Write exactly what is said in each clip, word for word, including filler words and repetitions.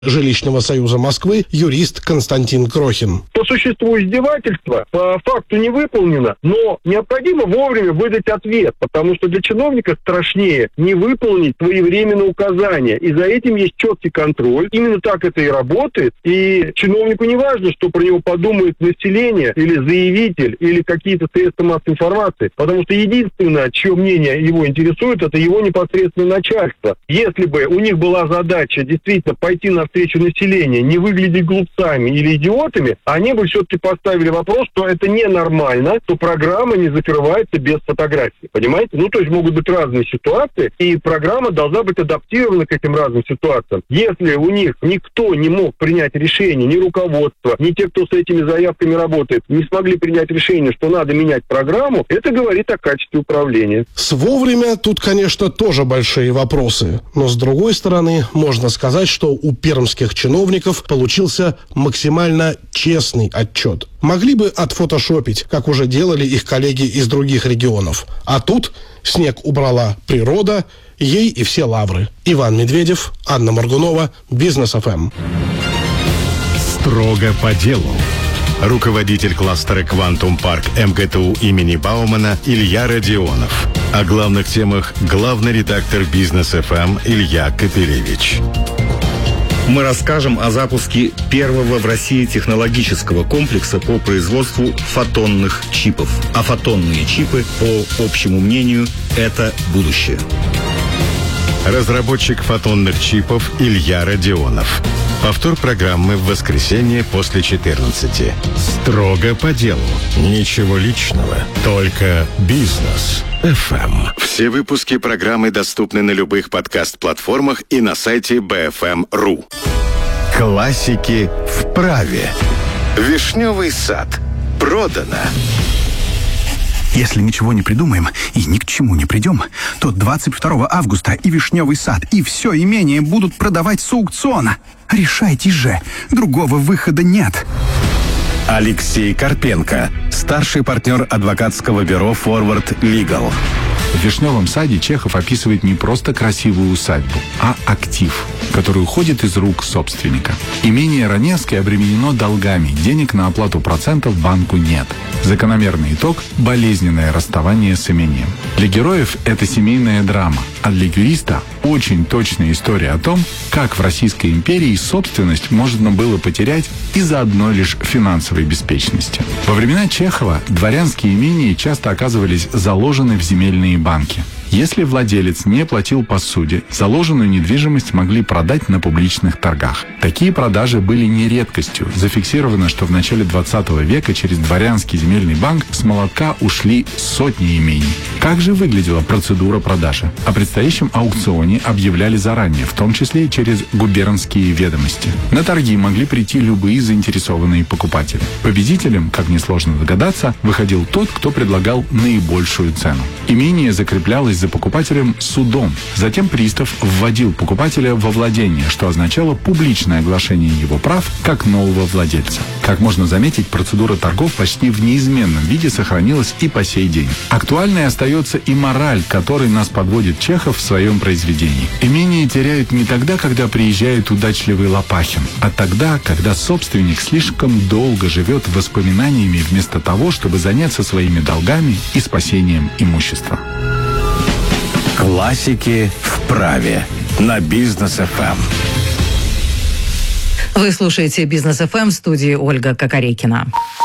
жилищного союза Москвы юрист Константин Крохин. По существу издевательства по факту не выполнено, но необходимо вовремя выдать ответ, потому что для чиновника страшнее не выполнить своевременно указания. И за этим есть четкий контроль. Именно так это и работает. И чиновнику не важно, что про него подумает население или заявитель, или какие-то средства массовой информации. Потому что единственное, чье мнение его интересует, это его непосредственное начальство. Если бы у них была задача действительно пойти навстречу населению, не выглядеть глупцами или идиотами, они бы все-таки поставили вопрос, что это ненормально, что программа не закрывается без фотографий. Понимаете? Ну, то есть могут быть разные ситуации, и программа должна быть адаптирована к этим разным ситуациям. Если у них никто не мог принять решение, ни руководство, ни те, кто с этими заявками работает, не смогли принять решение, что надо менять программу, это говорит о качестве управления. С вовремя тут, конечно, тоже большие вопросы. Но, с другой стороны, можно сказать, что у пермских чиновников получился максимально честный отчет. Могли бы отфотошопить, как уже делали их коллеги из других регионов. А тут снег убрала природа, ей и все лавры. Иван Медведев, Анна Моргунова, Бизнес эф эм. Строго по делу. Руководитель кластера «Квантум Парк» эм гэ тэ у имени Баумана Илья Родионов. О главных темах главный редактор Бизнес эф эм Илья Капелевич. Мы расскажем о запуске первого в России технологического комплекса по производству фотонных чипов. А фотонные чипы, по общему мнению, это будущее. Разработчик фотонных чипов Илья Родионов. Повтор программы в воскресенье после четырнадцати. Строго по делу. Ничего личного. Только бизнес эф эм. Все выпуски программы доступны на любых подкаст-платформах и на сайте би эф эм точка ру. Классики в праве. Вишневый сад. Продано. Если ничего не придумаем и ни к чему не придем, то двадцать второго августа и Вишневый сад, и все имение будут продавать с аукциона. Решайте же, другого выхода нет. Алексей Карпенко, старший партнер адвокатского бюро «Форвард Лигал». В «Вишневом саде» Чехов описывает не просто красивую усадьбу, а актив, который уходит из рук собственника. Имение Раневский обременено долгами, денег на оплату процентов банку нет. Закономерный итог – болезненное расставание с имением. Для героев это семейная драма, а для юриста – очень точная история о том, как в Российской империи собственность можно было потерять из-за одной лишь финансовой беспечности. Во времена Чехова дворянские имения часто оказывались заложены в земельные банки. Если владелец не платил посуде, заложенную недвижимость могли продать на публичных торгах. Такие продажи были не редкостью. Зафиксировано, что в начале двадцатого века через дворянский земельный банк с молотка ушли сотни имений. Как же выглядела процедура продажи? О предстоящем аукционе объявляли заранее, в том числе и через губернские ведомости. На торги могли прийти любые заинтересованные покупатели. Победителем, как несложно догадаться, выходил тот, кто предлагал наибольшую цену. Имение закреплялось за покупателем судом. Затем пристав вводил покупателя во владение, что означало публичное оглашение его прав как нового владельца. Как можно заметить, процедура торгов почти в неизменном виде сохранилась и по сей день. Актуальной остается и мораль, которой нас подводит Чехов в своем произведении. Имение теряют не тогда, когда приезжает удачливый Лопахин, а тогда, когда собственник слишком долго живет воспоминаниями вместо того, чтобы заняться своими долгами и спасением имущества. Классики в праве на Бизнес эф эм. Вы слушаете Бизнес эф эм, в студии Ольга Кокорекина.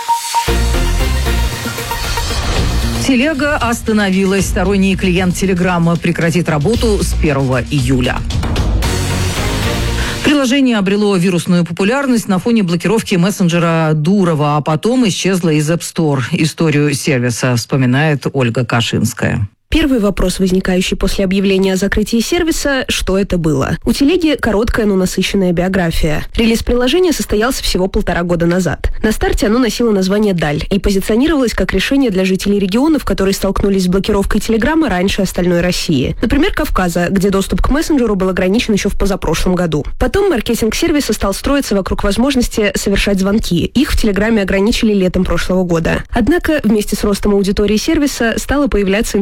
Телега остановилась. Сторонний клиент Телеграма прекратит работу с первого июля. Приложение обрело вирусную популярность на фоне блокировки мессенджера Дурова, а потом исчезло из App Store. Историю сервиса вспоминает Ольга Кашинская. Первый вопрос, возникающий после объявления о закрытии сервиса, что это было? У телеги короткая, но насыщенная биография. Релиз приложения состоялся всего полтора года назад. На старте оно носило название «Даль» и позиционировалось как решение для жителей регионов, которые столкнулись с блокировкой Телеграма раньше остальной России. Например, Кавказа, где доступ к мессенджеру был ограничен еще в позапрошлом году. Потом маркетинг сервиса стал строиться вокруг возможности совершать звонки. Их в Телеграме ограничили летом прошлого года. Однако вместе с ростом аудитории сервиса стала появляться информация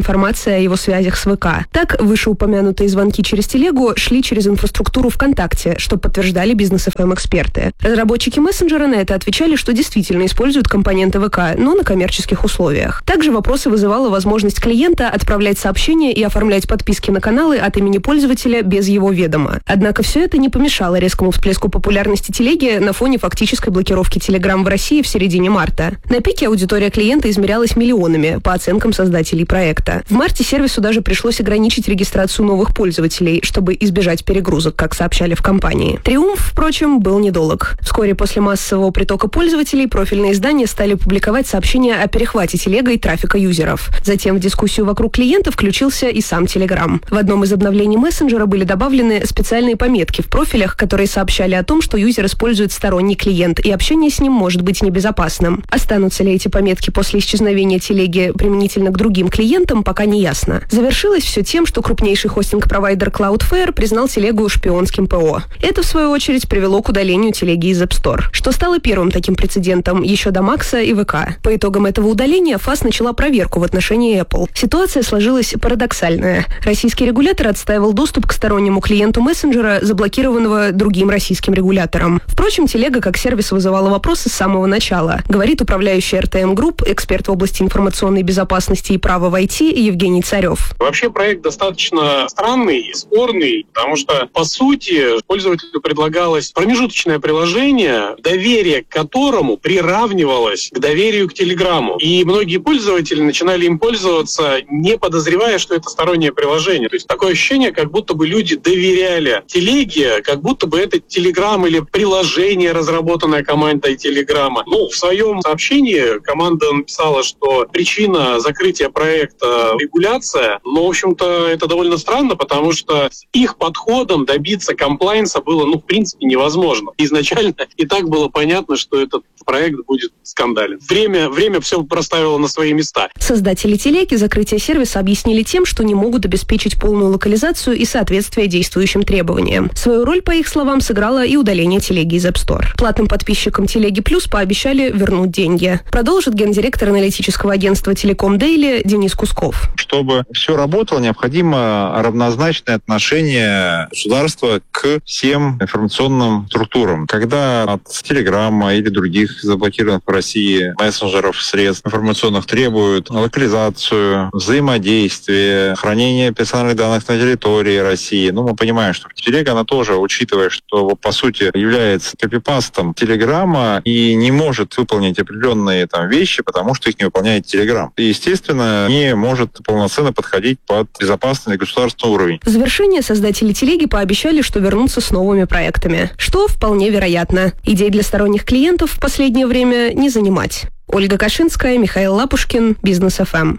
информация о его связях с ВК. Так, вышеупомянутые звонки через телегу шли через инфраструктуру ВКонтакте, что подтверждали бизнес-эф эм-эксперты. Разработчики мессенджера на это отвечали, что действительно используют компоненты ВК, но на коммерческих условиях. Также вопросы вызывала возможность клиента отправлять сообщения и оформлять подписки на каналы от имени пользователя без его ведома. Однако все это не помешало резкому всплеску популярности телеги на фоне фактической блокировки Telegram в России в середине марта. На пике аудитория клиента измерялась миллионами, по оценкам создателей проекта. В марте сервису даже пришлось ограничить регистрацию новых пользователей, чтобы избежать перегрузок, как сообщали в компании. Триумф, впрочем, был недолг. Вскоре после массового притока пользователей профильные издания стали публиковать сообщения о перехвате телегой трафика юзеров. Затем в дискуссию вокруг клиента включился и сам Telegram. В одном из обновлений мессенджера были добавлены специальные пометки в профилях, которые сообщали о том, что юзер использует сторонний клиент, и общение с ним может быть небезопасным. Останутся ли эти пометки после исчезновения телеги применительно к другим клиентам, пока не ясно. Завершилось все тем, что крупнейший хостинг-провайдер Cloudflare признал телегу шпионским ПО. Это, в свою очередь, привело к удалению телеги из App Store, что стало первым таким прецедентом еще до Макса и ВК. По итогам этого удаления ФАС начала проверку в отношении Apple. Ситуация сложилась парадоксальная. Российский регулятор отстаивал доступ к стороннему клиенту мессенджера, заблокированного другим российским регулятором. Впрочем, телега как сервис вызывала вопросы с самого начала, говорит управляющий эр тэ эм Group, эксперт в области информационной безопасности и права в ай ти Евгений Царев. Вообще проект достаточно странный и спорный, потому что, по сути, пользователю предлагалось промежуточное приложение, доверие к которому приравнивалось к доверию к Телеграму. И многие пользователи начинали им пользоваться, не подозревая, что это стороннее приложение. То есть такое ощущение, как будто бы люди доверяли телеге, как будто бы это Телеграм или приложение, разработанное командой Телеграма. Ну, в своем сообщении команда написала, что причина закрытия проекта — регуляция. Но, в общем-то, это довольно странно, потому что с их подходом добиться комплайнса было, ну, в принципе, невозможно. Изначально и так было понятно, что этот проект будет скандален. Время, время все расставило на свои места. Создатели телеги закрытие сервиса объяснили тем, что не могут обеспечить полную локализацию и соответствие действующим требованиям. Свою роль, по их словам, сыграло и удаление телеги из App Store. Платным подписчикам Телеги Плюс пообещали вернуть деньги. Продолжит гендиректор аналитического агентства Телеком Дейли Денис Кусков. Чтобы все работало, необходимо равнозначное отношение государства к всем информационным структурам. Когда от Телеграма или других заблокированных в России мессенджеров, средств информационных требуют локализацию, взаимодействие, хранение персональных данных на территории России, ну, мы понимаем, что Телега, она тоже, учитывая, что, по сути, является копипастом Телеграма и не может выполнить определенные там вещи, потому что их не выполняет Телеграм. И, естественно, не может полноценно подходить под безопасный государственный уровень. В завершение создатели телеги пообещали, что вернутся с новыми проектами, что вполне вероятно. Идей для сторонних клиентов в последнее время не занимать. Ольга Кашинская, Михаил Лапушкин, Бизнес-эф эм.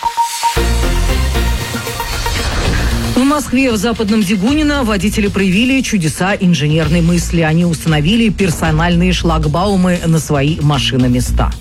В Москве в Западном Дегунино водители проявили чудеса инженерной мысли. Они установили персональные шлагбаумы на свои машиноместа.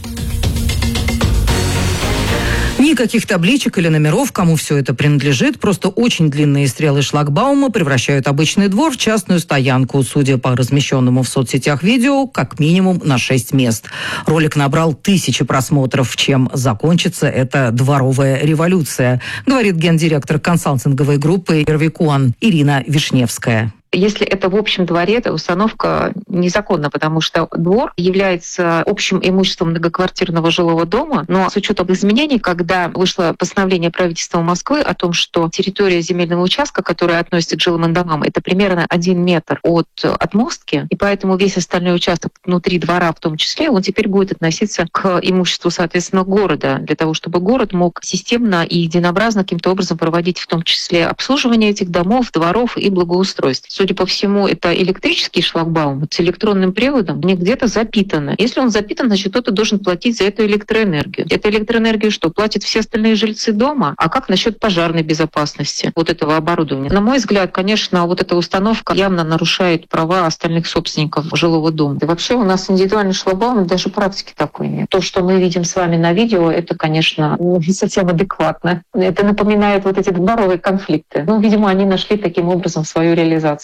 Никаких табличек или номеров, кому все это принадлежит. Просто очень длинные стрелы шлагбаума превращают обычный двор в частную стоянку. Судя по размещенному в соцсетях видео, как минимум на шесть мест. Ролик набрал тысячи просмотров. Чем закончится эта дворовая революция, говорит гендиректор консалтинговой группы «Ирвикуан» Ирина Вишневская. Если это в общем дворе, эта установка незаконна, потому что двор является общим имуществом многоквартирного жилого дома, но с учетом изменений, когда вышло постановление правительства Москвы о том, что территория земельного участка, которая относится к жилым домам, это примерно один метр от отмостки, и поэтому весь остальной участок внутри двора в том числе, он теперь будет относиться к имуществу, соответственно, города, для того, чтобы город мог системно и единообразно каким-то образом проводить в том числе обслуживание этих домов, дворов и благоустройство. Судя по всему, это электрический шлагбаум с электронным приводом, не где-то запитаны. Если он запитан, значит, кто-то должен платить за эту электроэнергию. Эта электроэнергию что, платят все остальные жильцы дома? А как насчет пожарной безопасности вот этого оборудования? На мой взгляд, конечно, вот эта установка явно нарушает права остальных собственников жилого дома. И вообще у нас индивидуальный шлагбаум даже практики такой нет. То, что мы видим с вами на видео, это, конечно, не совсем адекватно. Это напоминает вот эти дворовые конфликты. Ну, видимо, они нашли таким образом свою реализацию.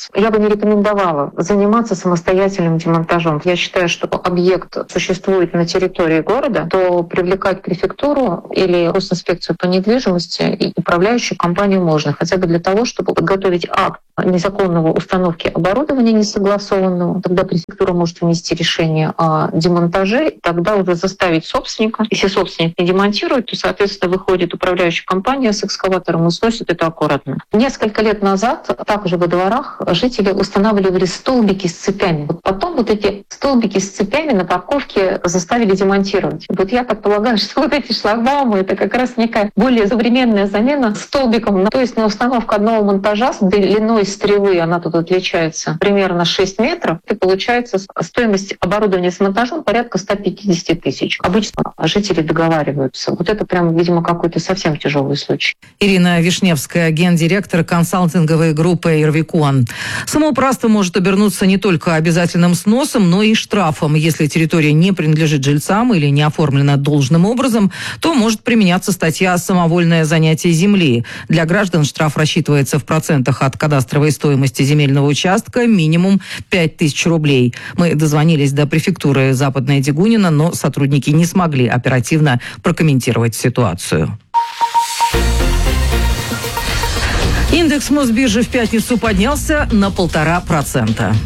вопрос. Я бы не рекомендовала заниматься самостоятельным демонтажом. Я считаю, что объект существует на территории города, то привлекать префектуру или Госинспекцию по недвижимости и управляющую компанию можно, хотя бы для того, чтобы подготовить акт незаконного установки оборудования несогласованного. Тогда префектура может внести решение о демонтаже, тогда уже заставить собственника. Если собственник не демонтирует, то, соответственно, выходит управляющая компания с экскаватором и сносит это аккуратно. Несколько лет назад также во дворах жители устанавливали столбики с цепями. Вот потом вот эти столбики с цепями на парковке заставили демонтировать. Вот я так полагаю, что вот эти шлагбаумы — это как раз некая более современная замена столбиком. То есть на установку одного монтажа с длиной стрелы, она тут отличается примерно шесть метров, и получается стоимость оборудования с монтажом порядка сто пятьдесят тысяч. Обычно жители договариваются. Вот это прям, видимо, какой-то совсем тяжелый случай. Ирина Вишневская, гендиректор консалтинговой группы «Ирвикон». Самоуправство может обернуться не только обязательным сносом, но и штрафом. Если территория не принадлежит жильцам или не оформлена должным образом, то может применяться статья «Самовольное занятие земли». Для граждан штраф рассчитывается в процентах от кадастровой стоимости земельного участка, минимум пять тысяч рублей. Мы дозвонились до префектуры Западная Дегунина, но сотрудники не смогли оперативно прокомментировать ситуацию. Индекс Мосбиржи в пятницу поднялся на полтора процента.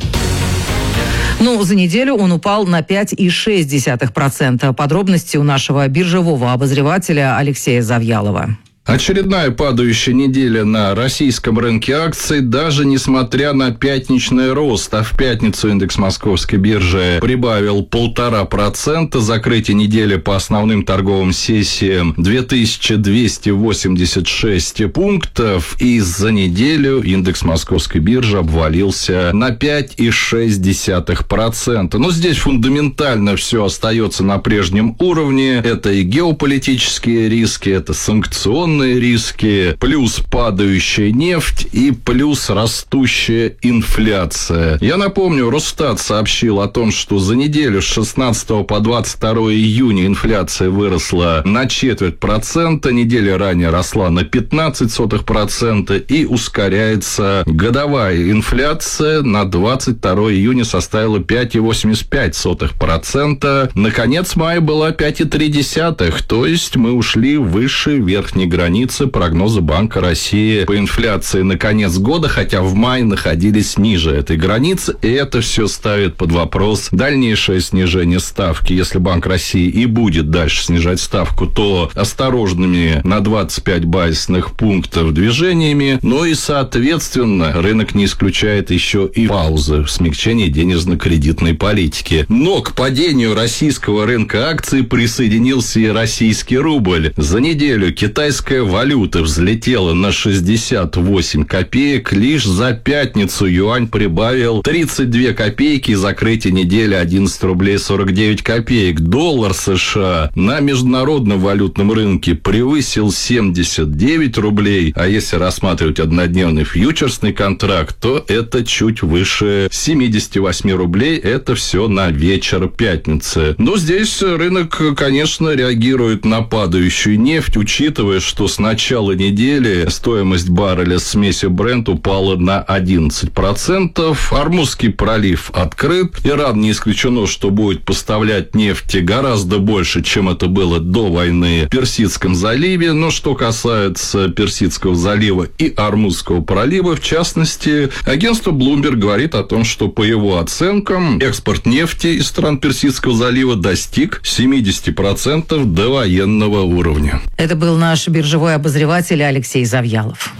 Но за неделю он упал на пять целых шесть десятых процента. Подробности у нашего биржевого обозревателя Алексея Завьялова. Очередная падающая неделя на российском рынке акций, даже несмотря на пятничный рост. А в пятницу индекс Московской биржи прибавил полтора процента. Закрытие недели по основным торговым сессиям две тысячи двести восемьдесят шесть пунктов. И за неделю индекс Московской биржи обвалился на пять целых шесть десятых процента. Но здесь фундаментально все остается на прежнем уровне. Это и геополитические риски, это санкционные риски, плюс падающая нефть и плюс растущая инфляция. Я напомню, Росстат сообщил о том, что за неделю с шестнадцатого по двадцать второе июня инфляция выросла на четверть процента, неделя ранее росла на пятнадцать сотых процента и ускоряется годовая инфляция на двадцать второе июня составила пять целых восемьдесят пять сотых процента. Наконец мая была пять целых три десятых, то есть мы ушли выше верхней границы прогноза Банка России по инфляции на конец года, хотя в мае находились ниже этой границы, и это все ставит под вопрос дальнейшее снижение ставки. Если Банк России и будет дальше снижать ставку, то осторожными на двадцать пять базисных пунктов движениями, но и, соответственно, рынок не исключает еще и паузы в смягчении денежно-кредитной политики. Но к падению российского рынка акций присоединился и российский рубль. За неделю китайская валюта взлетела на шестьдесят восемь копеек. Лишь за пятницу юань прибавил тридцать две копейки, и закрытие недели одиннадцать рублей сорок девять копеек. Доллар США на международном валютном рынке превысил семьдесят девять рублей, а если рассматривать однодневный фьючерсный контракт, то это чуть выше семьдесят восемь рублей. Это все на вечер пятницы. Но здесь рынок, конечно, реагирует на падающую нефть, учитывая, что с начала недели стоимость барреля смеси Brent упала на одиннадцать процентов. Ормузский пролив открыт. Иран не исключено, что будет поставлять нефти гораздо больше, чем это было до войны в Персидском заливе. Но что касается Персидского залива и Ормузского пролива, в частности, агентство Bloomberg говорит о том, что по его оценкам экспорт нефти из стран Персидского залива достиг семьдесят процентов до военного уровня. Это был наш биржевой обозреватель Алексей Завьялов.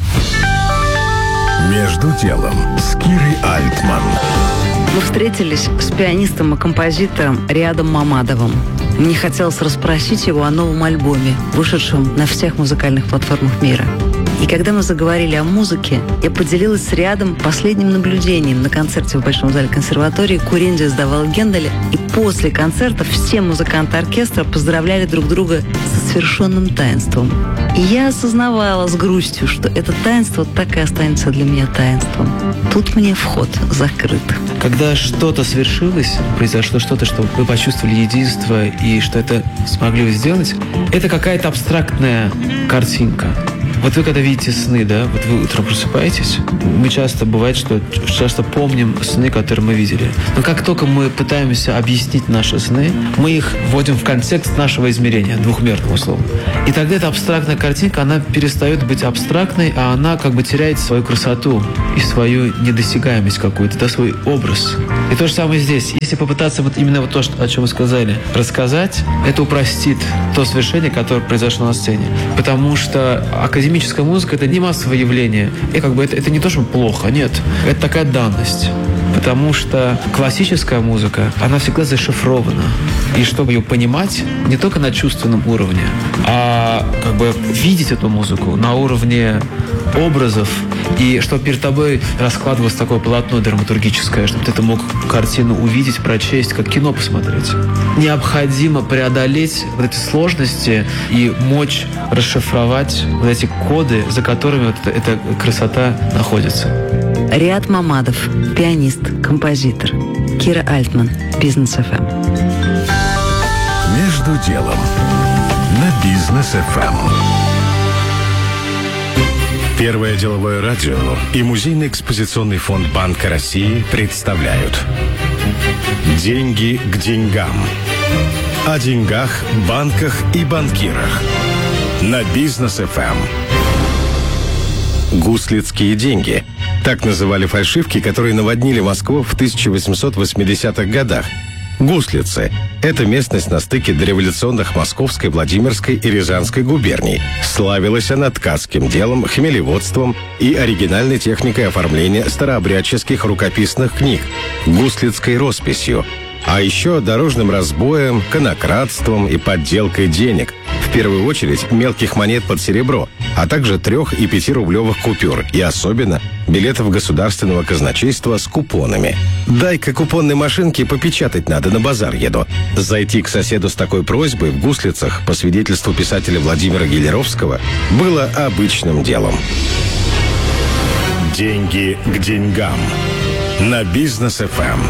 Между делом с Кирой Альтман. Мы встретились с пианистом и композитором Риадом Мамадовым. Мне хотелось расспросить его о новом альбоме, вышедшем на всех музыкальных платформах мира. И когда мы заговорили о музыке, я поделилась с Риадом последним наблюдением на концерте в Большом зале консерватории. Куренди сдавал Генделя, и после концерта все музыканты оркестра поздравляли друг друга со совершенным таинством. И я осознавала с грустью, что это таинство так и останется для меня таинством. Тут мне вход закрыт. Когда что-то свершилось, произошло что-то, что вы почувствовали единство и что это смогли вы сделать, это какая-то абстрактная картинка. Вот вы когда видите сны, да, вот вы утром просыпаетесь, мы часто бывает, что часто помним сны, которые мы видели. Но как только мы пытаемся объяснить наши сны, мы их вводим в контекст нашего измерения, двухмерного условно. И тогда эта абстрактная картинка, она перестает быть абстрактной, а она как бы теряет свою красоту и свою недосягаемость какую-то, да, свой образ. И то же самое здесь. Если попытаться вот именно вот то, что, о чем вы сказали, рассказать, это упростит то совершение, которое произошло на сцене. Потому что академическая музыка — это не массовое явление. И как бы это, это не то, что плохо, нет. Это такая данность. Потому что классическая музыка, она всегда зашифрована. И чтобы ее понимать не только на чувственном уровне, а как бы видеть эту музыку на уровне образов, и чтобы перед тобой раскладывалось такое полотно драматургическое, чтобы ты это мог картину увидеть, прочесть, как кино посмотреть. Необходимо преодолеть вот эти сложности и мочь расшифровать вот эти коды, за которыми вот эта, эта красота находится. Риад Мамадов, пианист, композитор. Кира Альтман, Бизнес эф эм. Между делом на Бизнес эф эм. Первое деловое радио и Музейный экспозиционный фонд Банка России представляют «Деньги к деньгам». О деньгах, банках и банкирах. На Бизнес эф эм. Гуслицкие деньги. Так называли фальшивки, которые наводнили Москву в тысяча восемьсот восьмидесятых годах. Гуслицы – это местность на стыке дореволюционных Московской, Владимирской и Рязанской губерний. Славилась она ткацким делом, хмелеводством и оригинальной техникой оформления старообрядческих рукописных книг – гуслицкой росписью. А еще дорожным разбоем, конокрадством и подделкой денег. В первую очередь мелких монет под серебро, а также трех- и пятирублевых купюр. И особенно билетов государственного казначейства с купонами. Дай-ка купонной машинке попечатать надо, на базар еду. Зайти к соседу с такой просьбой в Гуслицах, по свидетельству писателя Владимира Гелеровского, было обычным делом. Деньги к деньгам. На Бизнес эф эм.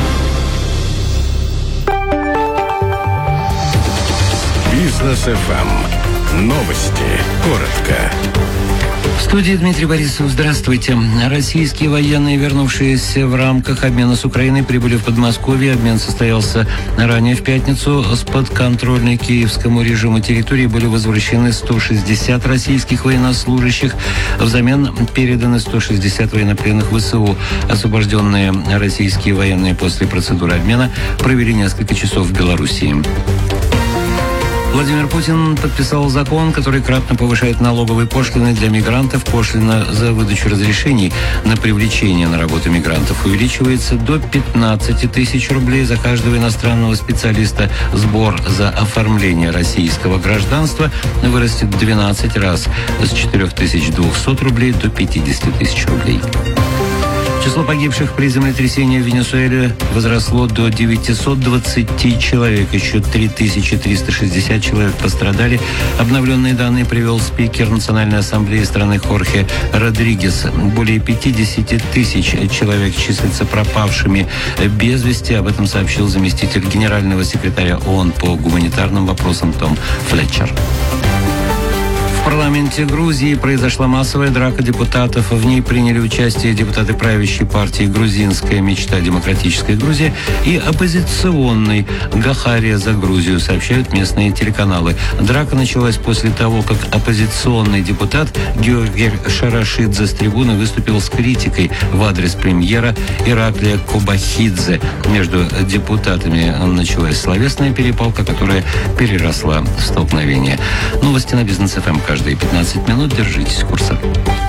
Бизнес эф эм. Новости. Коротко. В студии Дмитрий Борисов. Здравствуйте. Российские военные, вернувшиеся в рамках обмена с Украиной, прибыли в Подмосковье. Обмен состоялся ранее в пятницу. С подконтрольной киевскому режиму территории были возвращены сто шестьдесят российских военнослужащих. Взамен переданы сто шестьдесят военнопленных вэ эс у. Освобожденные российские военные после процедуры обмена провели несколько часов в Белоруссии. Владимир Путин подписал закон, который кратно повышает налоговые пошлины для мигрантов. Пошлина за выдачу разрешений на привлечение на работу мигрантов увеличивается до пятнадцати тысяч рублей за каждого иностранного специалиста. Сбор за оформление российского гражданства вырастет в двенадцать раз, с четырёх тысяч двухсот рублей до пятидесяти тысяч рублей. Число погибших при землетрясении в Венесуэле возросло до девятисот двадцати человек. Еще три тысячи триста шестьдесят человек пострадали. Обновленные данные привел спикер Национальной ассамблеи страны Хорхе Родригес. Более пятидесяти тысяч человек числятся пропавшими без вести. Об этом сообщил заместитель генерального секретаря ООН по гуманитарным вопросам Том Флетчер. В парламенте Грузии произошла массовая драка депутатов. В ней приняли участие депутаты правящей партии «Грузинская мечта. Демократическая Грузия» и оппозиционной «Гахария за Грузию», сообщают местные телеканалы. Драка началась после того, как оппозиционный депутат Георгий Шарашидзе с трибуны выступил с критикой в адрес премьера Ираклия Кобахидзе. Между депутатами началась словесная перепалка, которая переросла в столкновение. Новости на Бизнес эф эм. Каждые пятнадцать минут держитесь курса.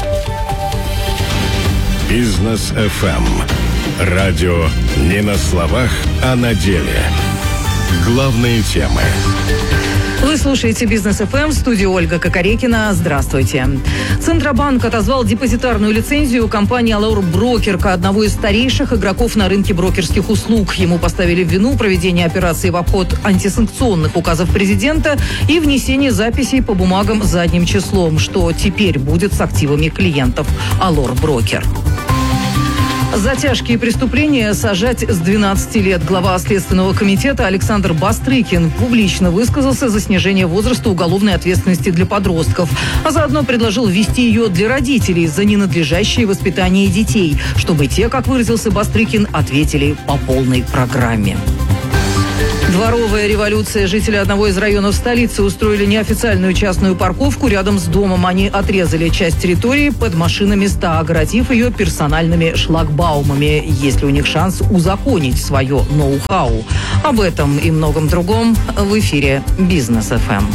Бизнес эф эм. Радио не на словах, а на деле. Главные темы. Вы слушаете Бизнес эф эм, в студии Ольга Кокорекина. Здравствуйте. Центробанк отозвал депозитарную лицензию компании «Алор Брокер», одного из старейших игроков на рынке брокерских услуг. Ему поставили в вину проведение операций в обход антисанкционных указов президента и внесение записей по бумагам задним числом. Что теперь будет с активами клиентов «Алор Брокер»? За тяжкие преступления сажать с двенадцати лет. Глава Следственного комитета Александр Бастрыкин публично высказался за снижение возраста уголовной ответственности для подростков, а заодно предложил ввести ее для родителей за ненадлежащее воспитание детей, чтобы те, как выразился Бастрыкин, ответили по полной программе. Дворовая революция. Жители одного из районов столицы устроили неофициальную частную парковку рядом с домом. Они отрезали часть территории под машиноместа, огородив ее персональными шлагбаумами. Есть ли у них шанс узаконить свое ноу-хау? Об этом и многом другом в эфире Бизнес эф эм.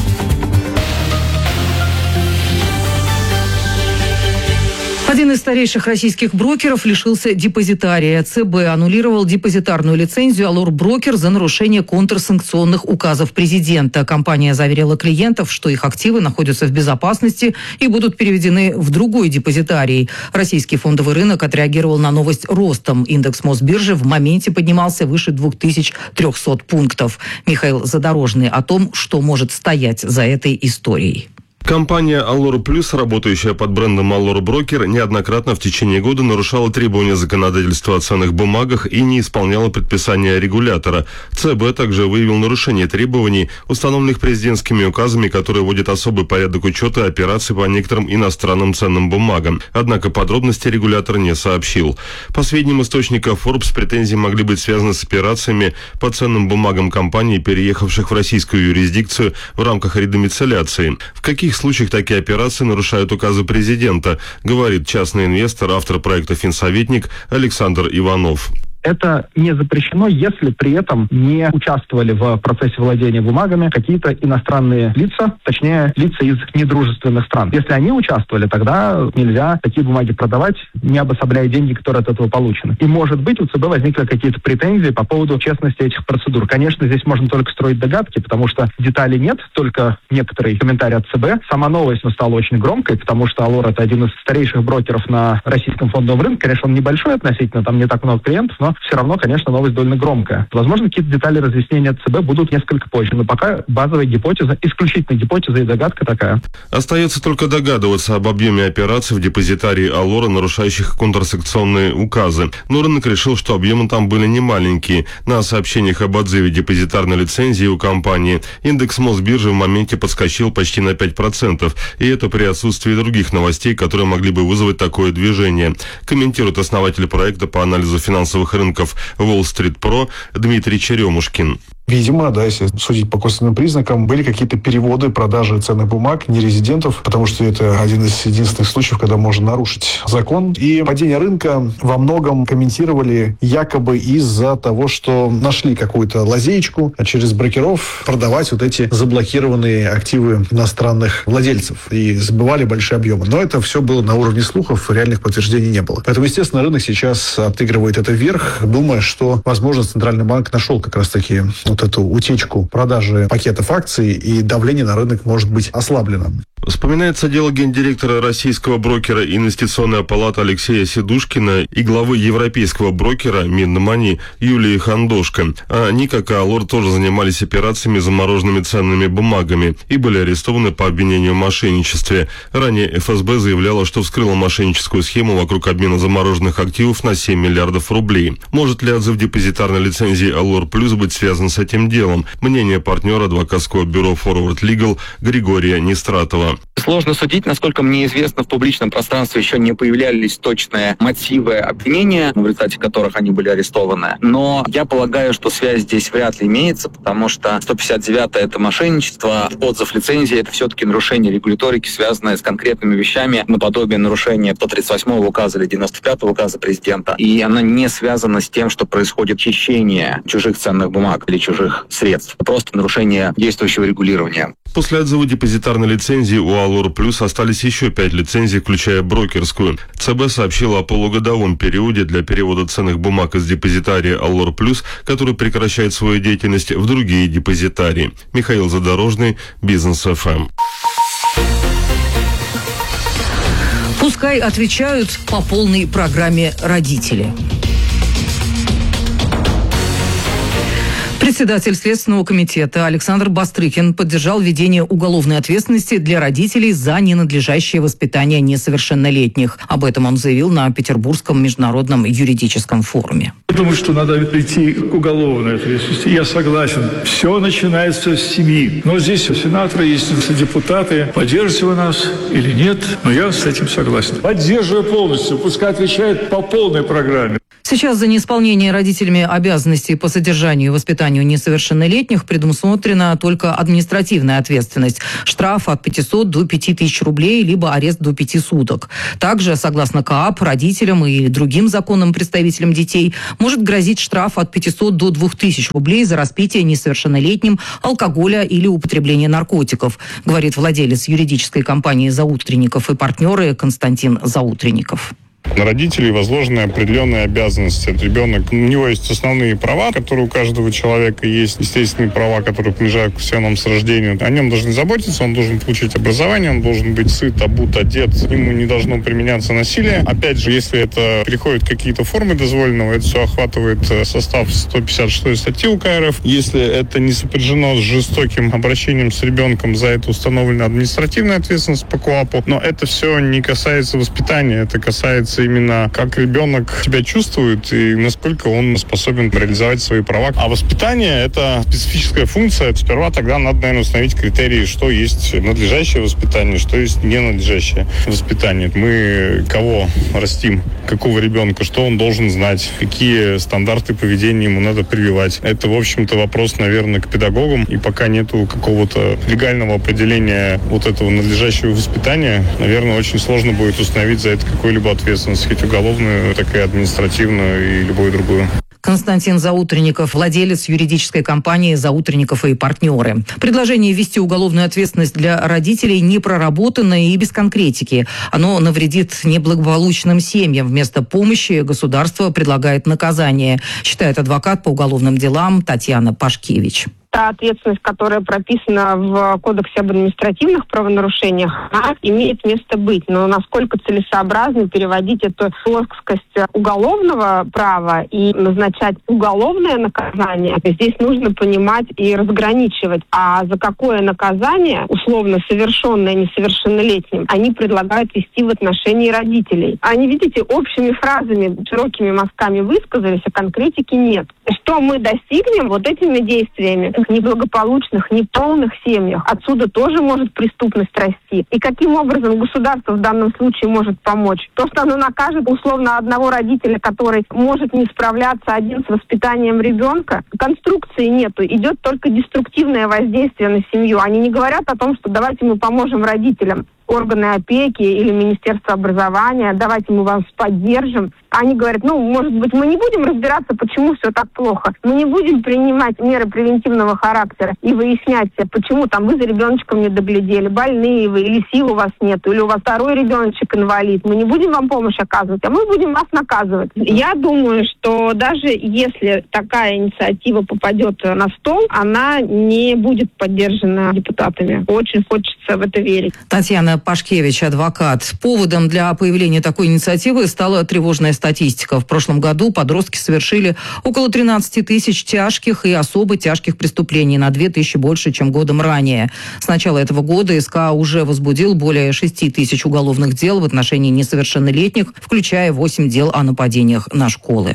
Один из старейших российских брокеров лишился депозитария. ЦБ аннулировал депозитарную лицензию «Алор Брокер» за нарушение контрсанкционных указов президента. Компания заверила клиентов, что их активы находятся в безопасности и будут переведены в другой депозитарий. Российский фондовый рынок отреагировал на новость ростом. Индекс Мосбиржи в моменте поднимался выше две тысячи триста пунктов. Михаил Задорожный о том, что может стоять за этой историей. Компания «Алор Плюс», работающая под брендом «Алор Брокер», неоднократно в течение года нарушала требования законодательства о ценных бумагах и не исполняла предписания регулятора. ЦБ также выявил нарушение требований, установленных президентскими указами, которые вводят особый порядок учета операций по некоторым иностранным ценным бумагам. Однако подробности регулятор не сообщил. По сведениям источника Forbes, претензии могли быть связаны с операциями по ценным бумагам компаний, переехавших в российскую юрисдикцию в рамках редомицеляции. В каких В каких случаях такие операции нарушают указы президента, говорит частный инвестор, автор проекта «Финсоветник» Александр Иванов. Это не запрещено, если при этом не участвовали в процессе владения бумагами какие-то иностранные лица, точнее, лица из недружественных стран. Если они участвовали, тогда нельзя такие бумаги продавать, не обособляя деньги, которые от этого получены. И, может быть, у ЦБ возникли какие-то претензии по поводу честности этих процедур. Конечно, здесь можно только строить догадки, потому что деталей нет, только некоторые комментарии от ЦБ. Сама новость стала очень громкой, потому что «Алор» — это один из старейших брокеров на российском фондовом рынке. Конечно, он небольшой относительно, там не так много клиентов, но все равно, конечно, новость довольно громкая. Возможно, какие-то детали разъяснения от ЦБ будут несколько позже, но пока базовая гипотеза, исключительно гипотеза и догадка такая. Остается только догадываться об объеме операций в депозитарии «Алора», нарушающих контрсанкционные указы. Но рынок решил, что объемы там были немаленькие. На сообщениях об отзыве депозитарной лицензии у компании индекс Мосбиржи в моменте подскочил почти на пять процентов. И это при отсутствии других новостей, которые могли бы вызвать такое движение. Комментирует основатель проекта по анализу финансовых рынков Wall Street Pro Дмитрий Черемушкин. Видимо, да, если судить по косвенным признакам, были какие-то переводы, продажи ценных бумаг нерезидентов, потому что это один из единственных случаев, когда можно нарушить закон. И падение рынка во многом комментировали якобы из-за того, что нашли какую-то лазеечку через брокеров продавать вот эти заблокированные активы иностранных владельцев и сбывали большие объемы. Но это все было на уровне слухов, реальных подтверждений не было. Поэтому, естественно, рынок сейчас отыгрывает это вверх, думая, что, возможно, Центральный банк нашел как раз-таки вот эту утечку продажи пакетов акций, и давление на рынок может быть ослаблено. Вспоминается дело гендиректора российского брокера «Инвестиционная палата» Алексея Сидушкина и главы европейского брокера Минмани Юлии Хандошко. А они, как и «Алор», тоже занимались операциями с замороженными ценными бумагами и были арестованы по обвинению в мошенничестве. Ранее эф эс бэ заявляла, что вскрыла мошенническую схему вокруг обмена замороженных активов на семь миллиардов рублей. Может ли отзыв депозитарной лицензии «Алор Плюс» быть связан с этим делом? Мнение партнера адвокатского бюро Forward Legal Григория Нестратова. Сложно судить, насколько мне известно, в публичном пространстве еще не появлялись точные мотивы обвинения, в результате которых они были арестованы. Но я полагаю, что связь здесь вряд ли имеется, потому что сто пятьдесят девятое это мошенничество, отзыв лицензии — это все-таки нарушение регуляторики, связанное с конкретными вещами, наподобие нарушения сто тридцать восьмого указа или девяносто пятого указа президента. И она не связана с тем, что происходит хищение чужих ценных бумаг или чужих средств. Просто нарушение действующего регулирования. После отзыва депозитарной лицензии у «Алор Плюс» остались еще пять лицензий, включая брокерскую. ЦБ сообщила о полугодовом периоде для перевода ценных бумаг из депозитария «Алор Плюс», который прекращает свою деятельность, в другие депозитарии. Михаил Задорожный, Бизнес эф эм. Пускай отвечают по полной программе родители. Председатель Следственного комитета Александр Бастрыкин поддержал введение уголовной ответственности для родителей за ненадлежащее воспитание несовершеннолетних. Об этом он заявил на Петербургском международном юридическом форуме. Я думаю, что надо прийти к уголовной ответственности. Я согласен. Все начинается с семьи. Но здесь у сенатора есть депутаты. Поддержите вы нас или нет? Но я с этим согласен. Поддерживаю полностью. Пускай отвечает по полной программе. Сейчас за неисполнение родителями обязанностей по содержанию и воспитанию несовершеннолетних предусмотрена только административная ответственность. Штраф от пятисот до пяти тысяч рублей, либо арест до пяти суток. Также, согласно КоАП, родителям и другим законным представителям детей может грозить штраф от пятисот до двух тысяч рублей за распитие несовершеннолетним алкоголя или употребление наркотиков, говорит владелец юридической компании «Заутренников» и партнеры Константин Заутренников. На родителей возложены определенные обязанности. Ребенок, у него есть основные права, которые у каждого человека есть, естественные права, которые принадлежат всем нам с рождения. О нем должны заботиться, он должен получить образование, он должен быть сыт, обут, одет, ему не должно применяться насилие. Опять же, если это переходит какие-то формы дозволенного, это все охватывает состав сто пятьдесят шестой статьи УК РФ. Если это не сопряжено с жестоким обращением с ребенком, за это установлена административная ответственность по КоАПу. Но это все не касается воспитания, это касается именно как ребенок себя чувствует и насколько он способен реализовать свои права. А воспитание – это специфическая функция. Сперва тогда надо, наверное, установить критерии, что есть надлежащее воспитание, что есть ненадлежащее воспитание. Мы кого растим, какого ребенка, что он должен знать, какие стандарты поведения ему надо прививать. Это, в общем-то, вопрос, наверное, к педагогам. И пока нету какого-то легального определения вот этого надлежащего воспитания, наверное, очень сложно будет установить за это какую-либо ответственность, хоть уголовную, так и административную и любую другую. Константин Заутренников, владелец юридической компании «Заутренников и партнеры». Предложение ввести уголовную ответственность для родителей не проработано и без конкретики. Оно навредит неблагополучным семьям. Вместо помощи государство предлагает наказание, считает адвокат по уголовным делам Татьяна Пашкевич. Та ответственность, которая прописана в Кодексе об административных правонарушениях, она имеет место быть. Но насколько целесообразно переводить эту плоскость уголовного права и назначать уголовное наказание, здесь нужно понимать и разграничивать. А за какое наказание, условно совершенное несовершеннолетним, они предлагают вести в отношении родителей. Они, видите, общими фразами, широкими мазками высказались, а конкретики нет. Что мы достигнем вот этими действиями? Неблагополучных, неполных семьях. Отсюда тоже может преступность расти. И каким образом государство в данном случае может помочь? То, что оно накажет условно одного родителя, который может не справляться один с воспитанием ребенка, конструкции нету. Идет только деструктивное воздействие на семью. Они не говорят о том, что давайте мы поможем родителям. Органы опеки или Министерство образования, давайте мы вас поддержим. Они говорят, ну, может быть, мы не будем разбираться, почему все так плохо. Мы не будем принимать меры превентивного характера и выяснять, почему там вы за ребеночком не доглядели, больные вы, или сил у вас нет, или у вас второй ребеночек инвалид. Мы не будем вам помощь оказывать, а мы будем вас наказывать. Я думаю, что даже если такая инициатива попадет на стол, она не будет поддержана депутатами. Очень хочется в это верить. Татьяна Пашкевич, адвокат. Поводом для появления такой инициативы стала тревожная статистика. В прошлом году подростки совершили около тринадцать тысяч тяжких и особо тяжких преступлений, на две тысячи больше, чем годом ранее. С начала этого года СК уже возбудил более шести тысяч уголовных дел в отношении несовершеннолетних, включая восемь дел о нападениях на школы.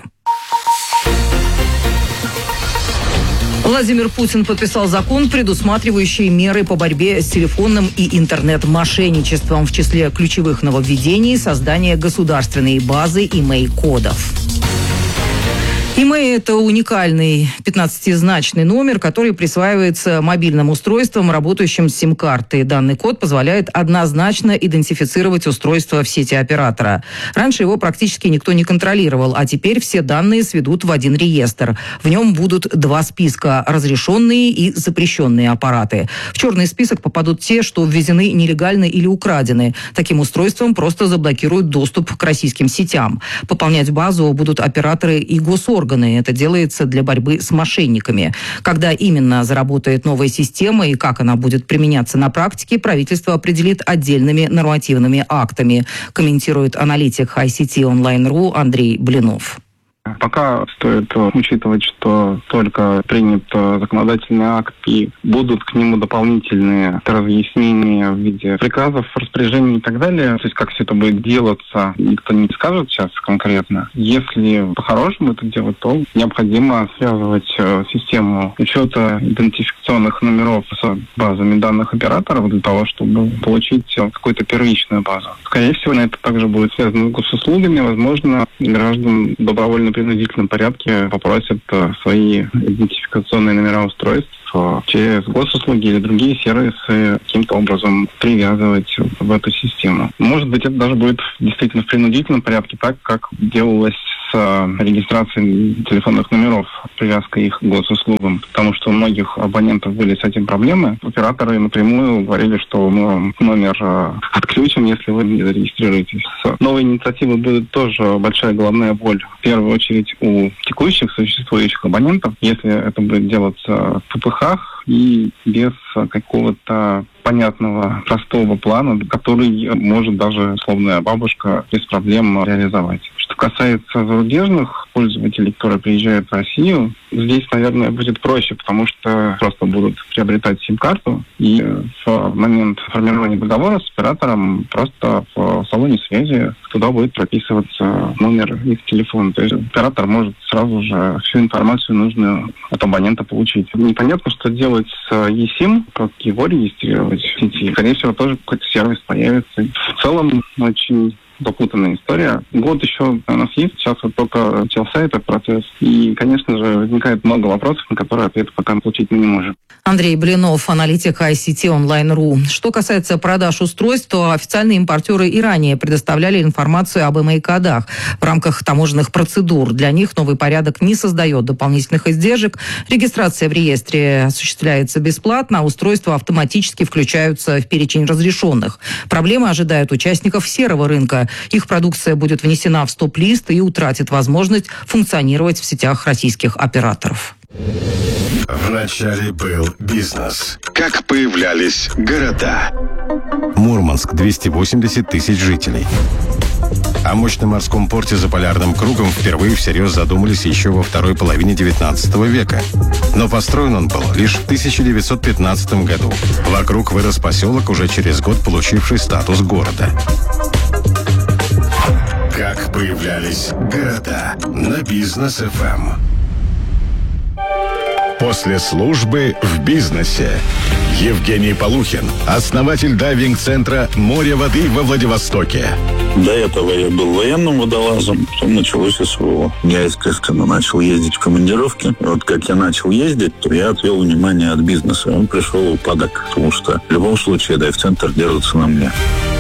Владимир Путин подписал закон, предусматривающий меры по борьбе с телефонным и интернет-мошенничеством. В числе ключевых нововведений – создание государственной базы имей-кодов. Имей – это уникальный пятнадцатизначный номер, который присваивается мобильным устройствам, работающим с сим-картой. Данный код позволяет однозначно идентифицировать устройство в сети оператора. Раньше его практически никто не контролировал, а теперь все данные сведут в один реестр. В нем будут два списка – разрешенные и запрещенные аппараты. В черный список попадут те, что ввезены нелегально или украдены. Таким устройством просто заблокируют доступ к российским сетям. Пополнять базу будут операторы и госорганы. Это делается для борьбы с мошенниками. Когда именно заработает новая система и как она будет применяться на практике, правительство определит отдельными нормативными актами, комментирует аналитик ай си ти онлайн точка ру Андрей Блинов. Пока стоит учитывать, что только принят законодательный акт и будут к нему дополнительные разъяснения в виде приказов, распоряжений и так далее. То есть как все это будет делаться, никто не скажет сейчас конкретно. Если по-хорошему это делать, то необходимо связывать систему учета идентификационных номеров с базами данных операторов для того, чтобы получить какую-то первичную базу. Скорее всего, это также будет связано с госуслугами. Возможно, граждан в добровольно-принудительном порядке попросят свои идентификационные номера устройств через госуслуги или другие сервисы каким-то образом привязывать в эту систему. Может быть, это даже будет действительно в принудительном порядке, так как делалось с регистрацией телефонных номеров, привязка их к госуслугам, потому что у многих абонентов были с этим проблемы. Операторы напрямую говорили, что мы вам номер отключим, если вы не зарегистрируетесь. С новой инициативой будет тоже большая головная боль, в первую очередь у текущих существующих абонентов, если это будет делаться в ППХ и без какого-то понятного, простого плана, который может даже условная бабушка без проблем реализовать. Что касается зарубежных пользователей, которые приезжают в Россию, здесь, наверное, будет проще, потому что просто будут приобретать сим-карту, и в момент формирования договора с оператором просто в салоне связи туда будет прописываться номер их телефона. То есть оператор может сразу же всю информацию нужную от абонента получить. Непонятно, что делать с eSIM, как его регистрировать в сети. Скорее всего, тоже какой-то сервис появится. В целом, очень запутанная история. Год еще у нас есть, сейчас вот только начался этот процесс. И, конечно же, возникает много вопросов, на которые ответ пока получить мы не можем. Андрей Блинов, аналитик ай си ти онлайн точка ру. Что касается продаж устройств, то официальные импортеры и ранее предоставляли информацию об эм и ай-кодах в рамках таможенных процедур. Для них новый порядок не создает дополнительных издержек. Регистрация в реестре осуществляется бесплатно, а устройства автоматически включаются в перечень разрешенных. Проблемы ожидают участников серого рынка. Их продукция будет внесена в стоп-лист и утратит возможность функционировать в сетях российских операторов. Вначале был бизнес. Как появлялись города. Мурманск, двести восемьдесят тысяч жителей. О мощном морском порте за полярным кругом впервые всерьез задумались еще во второй половине девятнадцатого века. Но построен он был лишь в тысяча девятьсот пятнадцатом году. Вокруг вырос поселок, уже через год получивший статус города. Как появлялись города на Бизнес эф эм. После службы в бизнесе. Евгений Полухин, основатель дайвинг-центра «Море воды» во Владивостоке. До этого я был военным водолазом, потом началось СВО. Я, естественно, начал ездить в командировки. И вот как я начал ездить, то я отвел внимание от бизнеса. Он пришел в упадок, потому что в любом случае дайв-центр держится на мне.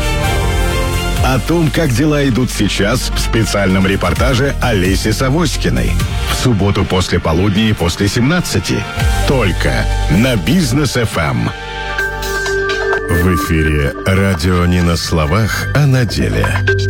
О том, как дела идут сейчас, в специальном репортаже Олеси Савоськиной. В субботу после полудня и после семнадцати. Только на Бизнес эф эм. В эфире радио не на словах, а на деле.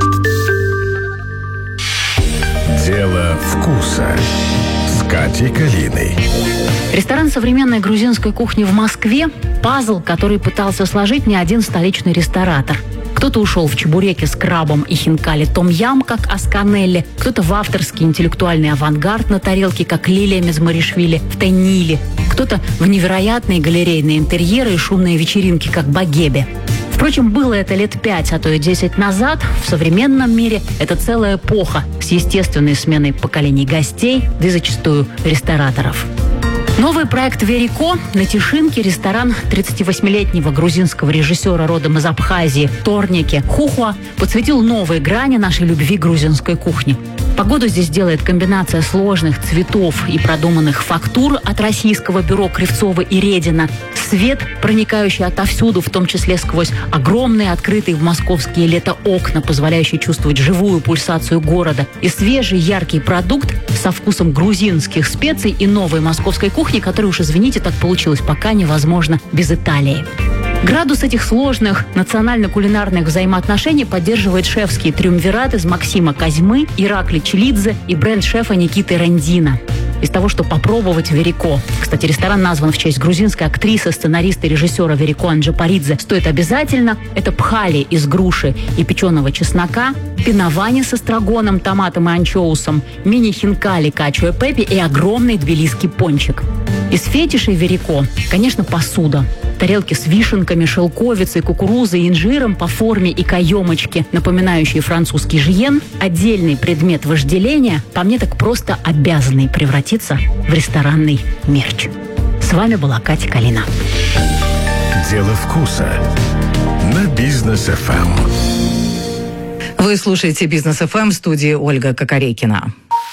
Дело вкуса с Катей Калиной. Ресторан современной грузинской кухни в Москве – пазл, который пытался сложить не один столичный ресторатор. Кто-то ушел в чебуреки с крабом и хинкали том-ям, как Асканелли, кто-то в авторский интеллектуальный авангард на тарелке, как Лилия Мезмаришвили в Тайниле, кто-то в невероятные галерейные интерьеры и шумные вечеринки, как Багебе. Впрочем, было это лет пять, а то и десять назад. В современном мире это целая эпоха с естественной сменой поколений гостей, да и зачастую рестораторов. Новый проект «Верико» на Тишинке ресторан тридцативосьмилетнего грузинского режиссера родом из Абхазии Торники Хухуа подсветил новые грани нашей любви к грузинской кухне. Погоду здесь делает комбинация сложных цветов и продуманных фактур от российского бюро Кривцова и Редина, свет, проникающий отовсюду, в том числе сквозь огромные открытые в московские лето окна, позволяющие чувствовать живую пульсацию города, и свежий яркий продукт со вкусом грузинских специй и новой московской кухни, которая, уж извините, так получилось, пока невозможно без Италии. Градус этих сложных национально-кулинарных взаимоотношений поддерживает шефский триумвират из Максима Козьмы, Иракли Челидзе и бренд-шефа Никиты Рандина. из того, что попробовать в Верико. Кстати, ресторан назван в честь грузинской актрисы, сценариста и режиссера Верико Анджапаридзе. Стоит обязательно. Это пхали из груши и печеного чеснока, пинавани с эстрагоном, томатом и анчоусом, мини-хинкали, качо и пеппи и огромный тбилисский пончик. Из фетишей Верико, конечно, посуда. Тарелки с вишенками, шелковицей, кукурузой и инжиром по форме и каемочке, напоминающие французский жиен, отдельный предмет вожделения, по мне так просто обязанный превратиться в ресторанный мерч. С вами была Катя Калина. Дело вкуса на Бизнес эф эм. Вы слушаете Бизнес эф эм, в студии Ольга Кокорекина.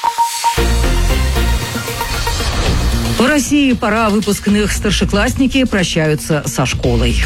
В России пора выпускных. Старшеклассники прощаются со школой.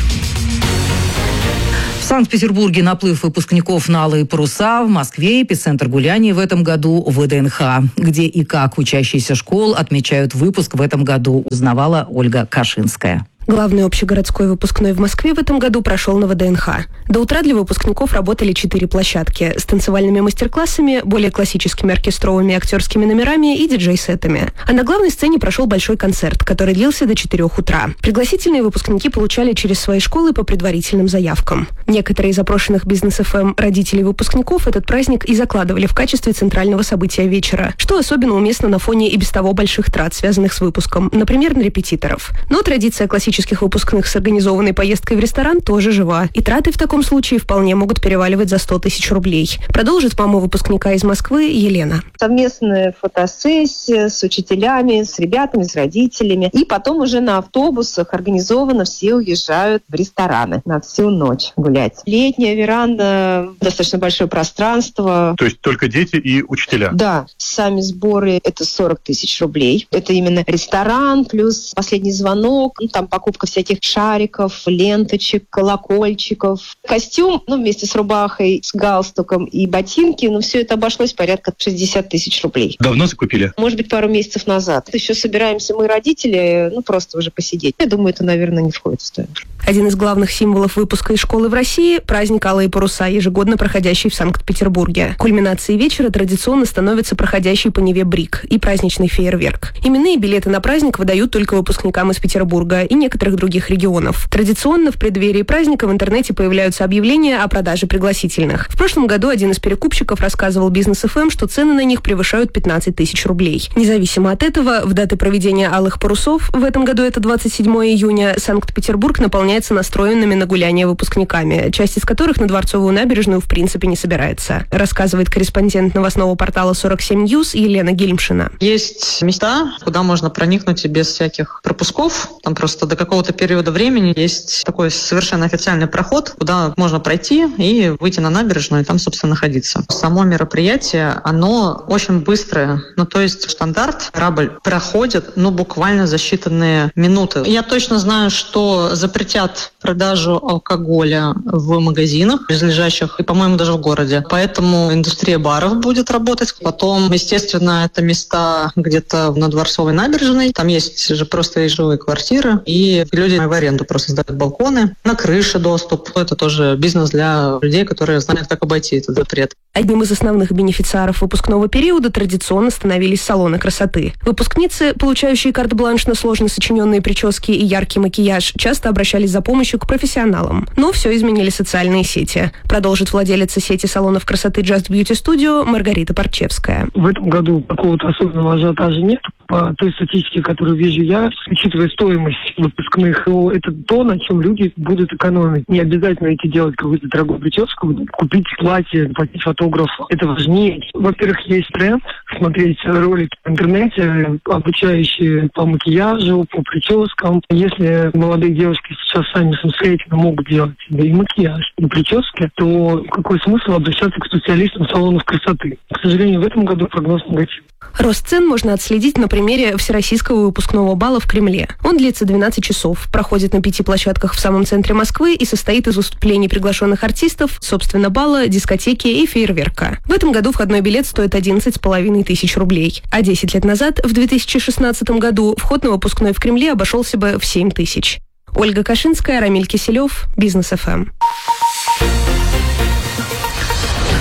В Санкт-Петербурге наплыв выпускников на алые паруса, в Москве эпицентр гуляний в этом году в вэ дэ эн ха. Где и как учащиеся школ отмечают выпуск в этом году, узнавала Ольга Кашинская. Главный общегородской выпускной в Москве в этом году прошел на вэ дэ эн ха. До утра для выпускников работали четыре площадки с танцевальными мастер-классами, более классическими оркестровыми актерскими номерами и диджей-сетами. А на главной сцене прошел большой концерт, который длился до четырех утра. Пригласительные выпускники получали через свои школы по предварительным заявкам. Некоторые из опрошенных Бизнес эф эм родителей выпускников этот праздник и закладывали в качестве центрального события вечера, что особенно уместно на фоне и без того больших трат, связанных с выпуском, например, на репетиторов. Но традиция классических выпускных с организованной поездкой в ресторан тоже жива, и траты в таком случае вполне могут переваливать за сто тысяч рублей. Продолжит мама выпускника из Москвы Елена. Совместная фотосессия с учителями, с ребятами, с родителями. И потом уже на автобусах организованно все уезжают в рестораны на всю ночь гулять. Летняя веранда, достаточно большое пространство. То есть только дети и учителя? Да. Сами сборы — это сорок тысяч рублей. Это именно ресторан плюс последний звонок, ну, там покупка всяких шариков, ленточек, колокольчиков. Костюм, ну, вместе с рубахой, с галстуком и ботинки, ну, все это обошлось порядка шестьдесят тысяч рублей. Давно закупили? Может быть, пару месяцев назад. Еще собираемся мы, родители, ну, просто уже посидеть. Я думаю, это, наверное, не входит в стоимость. Один из главных символов выпуска из школы в России – праздник «Алые паруса», ежегодно проходящий в Санкт-Петербурге. Кульминацией вечера традиционно становится проходящий по Неве брик и праздничный фейерверк. Именные билеты на праздник выдают только выпускникам из Петербурга и некоторых других регионов. Традиционно в преддверии праздника в интернете появляются объявления о продаже пригласительных. В прошлом году один из перекупщиков рассказывал Бизнес эф эм, что цены на них превышают пятнадцать тысяч рублей. Независимо от этого, в даты проведения «Алых парусов», в этом году это двадцать седьмого июня, Санкт-Петербург наполняется настроенными на гуляние выпускниками, часть из которых на Дворцовую набережную в принципе не собирается, рассказывает корреспондент новостного портала сорок семь ньюс Елена Гильмшина. Есть места, куда можно проникнуть и без всяких пропусков. Там просто до какого-то периода времени есть такой совершенно официальный проход, куда можно пройти и выйти на набережную и там, собственно, находиться. Само мероприятие, оно очень быстрое. Ну, то есть стандарт корабль проходит, ну, буквально за считанные минуты. Я точно знаю, что запретят продажу алкоголя в магазинах, близлежащих, и, по-моему, даже в городе. Поэтому индустрия баров будет работать. Потом, естественно, это места где-то на Дворцовой набережной. Там есть же просто и жилые квартиры, и люди в аренду просто сдают балконы. На крыше доступ. Это тоже бизнес для людей, которые знают, как обойти этот запрет. Одним из основных бенефициаров выпускного периода традиционно становились салоны красоты. Выпускницы, получающие карт-бланш на сложно сочиненные прически и яркий макияж, часто обращались за помощью к профессионалам. Но все изменили социальные сети. Продолжит владелица сети салонов красоты Just Beauty Studio Маргарита Парчевская. В этом году какого-то особенного ажиотажа нет. По той статистике, которую вижу я, учитывая стоимость выпускных, это то, на чем люди будут экономить. Не обязательно идти делать какую-то дорогую прическу, купить платье, платить фотографу. Это важнее. Во-первых, есть тренд смотреть ролики в интернете, обучающие по макияжу, по прическам. Если молодые девушки сейчас сами самостоятельно могут делать себе и макияж, и прически, то какой смысл обращаться к специалистам салонов красоты? К сожалению, в этом году прогноз негативный. Рост цен можно отследить на примере Всероссийского выпускного бала в Кремле. Он длится двенадцать часов, проходит на пяти площадках в самом центре Москвы и состоит из выступлений приглашенных артистов, собственно, бала, дискотеки и фейерверка. В этом году входной билет стоит одиннадцать с половиной тысяч рублей. А десять лет назад, в две тысячи шестнадцатом году, вход на выпускной в Кремле обошелся бы в семь тысяч. Ольга Кашинская, Рамиль Киселев, Бизнес эф эм. В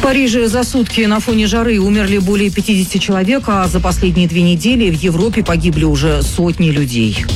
Париже за сутки на фоне жары умерли более пятьдесят человек, а за последние две недели в Европе погибли уже сотни людей.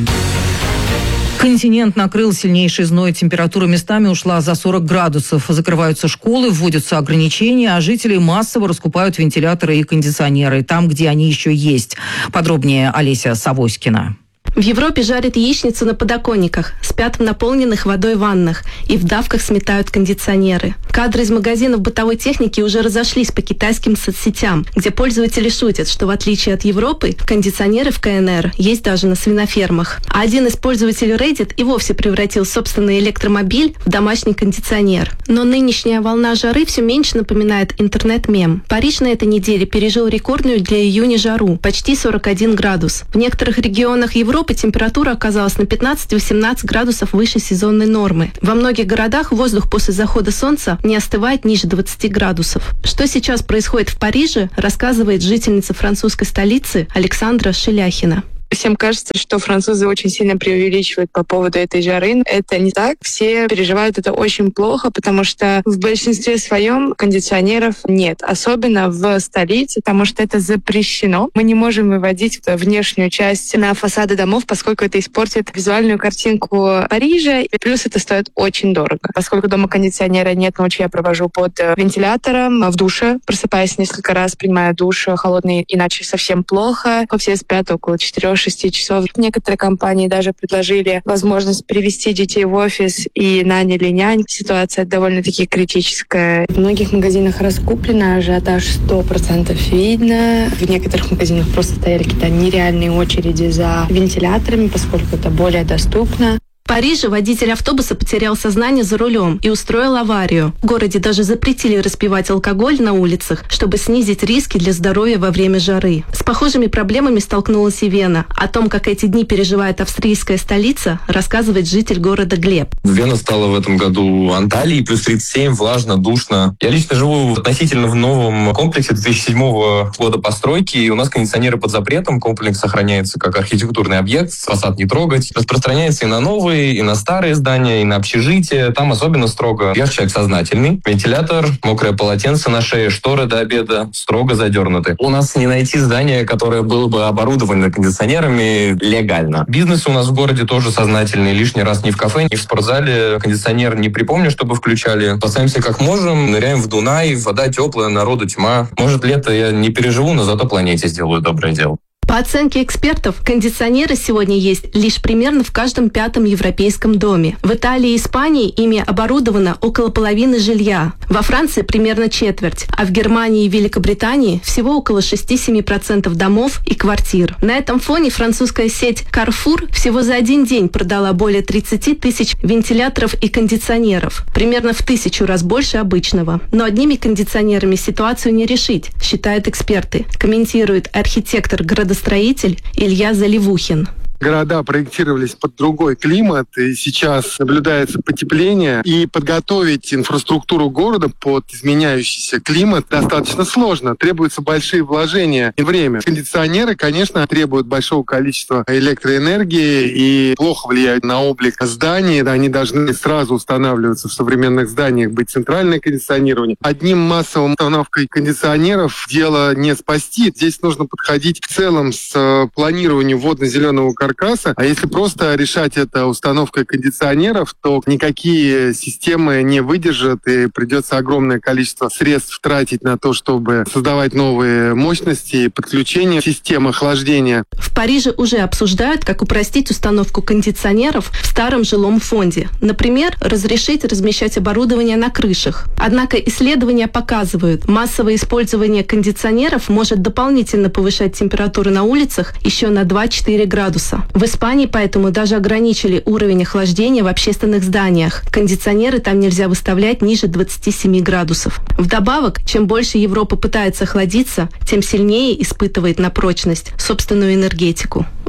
Континент накрыл сильнейший зной. Температура местами ушла за сорок градусов. Закрываются школы, вводятся ограничения, а жители массово раскупают вентиляторы и кондиционеры там, где они еще есть. Подробнее Олеся Савоськина. В Европе жарят яичницу на подоконниках, спят в наполненных водой ваннах и в давках сметают кондиционеры. Кадры из магазинов бытовой техники уже разошлись по китайским соцсетям, где пользователи шутят, что в отличие от Европы, кондиционеры в ка эн эр есть даже на свинофермах. А один из пользователей Reddit и вовсе превратил собственный электромобиль в домашний кондиционер. Но нынешняя волна жары все меньше напоминает интернет-мем. Париж на этой неделе пережил рекордную для июня жару – почти сорок один градус. В некоторых регионах Европы температура оказалась на пятнадцать-восемнадцать градусов выше сезонной нормы. Во многих городах воздух после захода солнца не остывает ниже двадцати градусов. Что сейчас происходит в Париже, рассказывает жительница французской столицы Александра Шеляхина. Всем кажется, что французы очень сильно преувеличивают по поводу этой жары. Это не так. Все переживают это очень плохо, потому что в большинстве своем кондиционеров нет. Особенно в столице, потому что это запрещено. Мы не можем выводить внешнюю часть на фасады домов, поскольку это испортит визуальную картинку Парижа. И плюс это стоит очень дорого. Поскольку дома кондиционера нет, ночью я провожу под вентилятором в душе. Просыпаясь несколько раз, принимаю душ холодный, иначе совсем плохо. Все спят около четырех-шести часов. Некоторые компании даже предложили возможность привести детей в офис и наняли нянь. Ситуация довольно-таки критическая. В многих магазинах раскуплено, ажиотаж сто процентов видно. В некоторых магазинах просто стояли какие-то нереальные очереди за вентиляторами, поскольку это более доступно. В Париже водитель автобуса потерял сознание за рулем и устроил аварию. В городе даже запретили распивать алкоголь на улицах, чтобы снизить риски для здоровья во время жары. С похожими проблемами столкнулась и Вена. О том, как эти дни переживает австрийская столица, рассказывает житель города Глеб. Вена стала в этом году Анталией, плюс тридцать семь, влажно, душно. Я лично живу относительно в новом комплексе две тысячи седьмого года постройки, и у нас кондиционеры под запретом. Комплекс сохраняется как архитектурный объект, фасад не трогать. Распространяется и на новые, и на старые здания, и на общежитие. Там особенно строго. Я человек сознательный. Вентилятор, мокрое полотенце на шее, шторы до обеда строго задернуты. У нас не найти здание, которое было бы оборудовано кондиционерами легально. Бизнес у нас в городе тоже сознательный. Лишний раз ни в кафе, ни в спортзале кондиционер не припомню, чтобы включали. Спасаемся как можем, ныряем в Дунай, вода теплая, народу тьма. Может, лето я не переживу, но зато планете сделаю доброе дело. По оценке экспертов, кондиционеры сегодня есть лишь примерно в каждом пятом европейском доме. В Италии и Испании ими оборудовано около половины жилья. Во Франции примерно четверть, а в Германии и Великобритании всего около шесть-семь процентов домов и квартир. На этом фоне французская сеть Carrefour всего за один день продала более тридцать тысяч вентиляторов и кондиционеров, примерно в тысячу раз больше обычного. Но одними кондиционерами ситуацию не решить, считают эксперты, комментирует архитектор градостроитель строитель Илья Заливухин. Города проектировались под другой климат, и сейчас наблюдается потепление. И подготовить инфраструктуру города под изменяющийся климат достаточно сложно. Требуются большие вложения и время. Кондиционеры, конечно, требуют большого количества электроэнергии и плохо влияют на облик зданий. Они должны сразу устанавливаться в современных зданиях, быть центральное кондиционирование. Одним массовым установкой кондиционеров дело не спасти. Здесь нужно подходить в целом с планированием водно-зеленого каркаса. А если просто решать это установкой кондиционеров, то никакие системы не выдержат, и придется огромное количество средств тратить на то, чтобы создавать новые мощности и подключение системы охлаждения. В Париже уже обсуждают, как упростить установку кондиционеров в старом жилом фонде. Например, разрешить размещать оборудование на крышах. Однако исследования показывают, массовое использование кондиционеров может дополнительно повышать температуру на улицах еще на два-четыре градуса. В Испании поэтому даже ограничили уровень охлаждения в общественных зданиях. Кондиционеры там нельзя выставлять ниже двадцати семи градусов. Вдобавок, чем больше Европа пытается охладиться, тем сильнее испытывает на прочность собственную энергетику.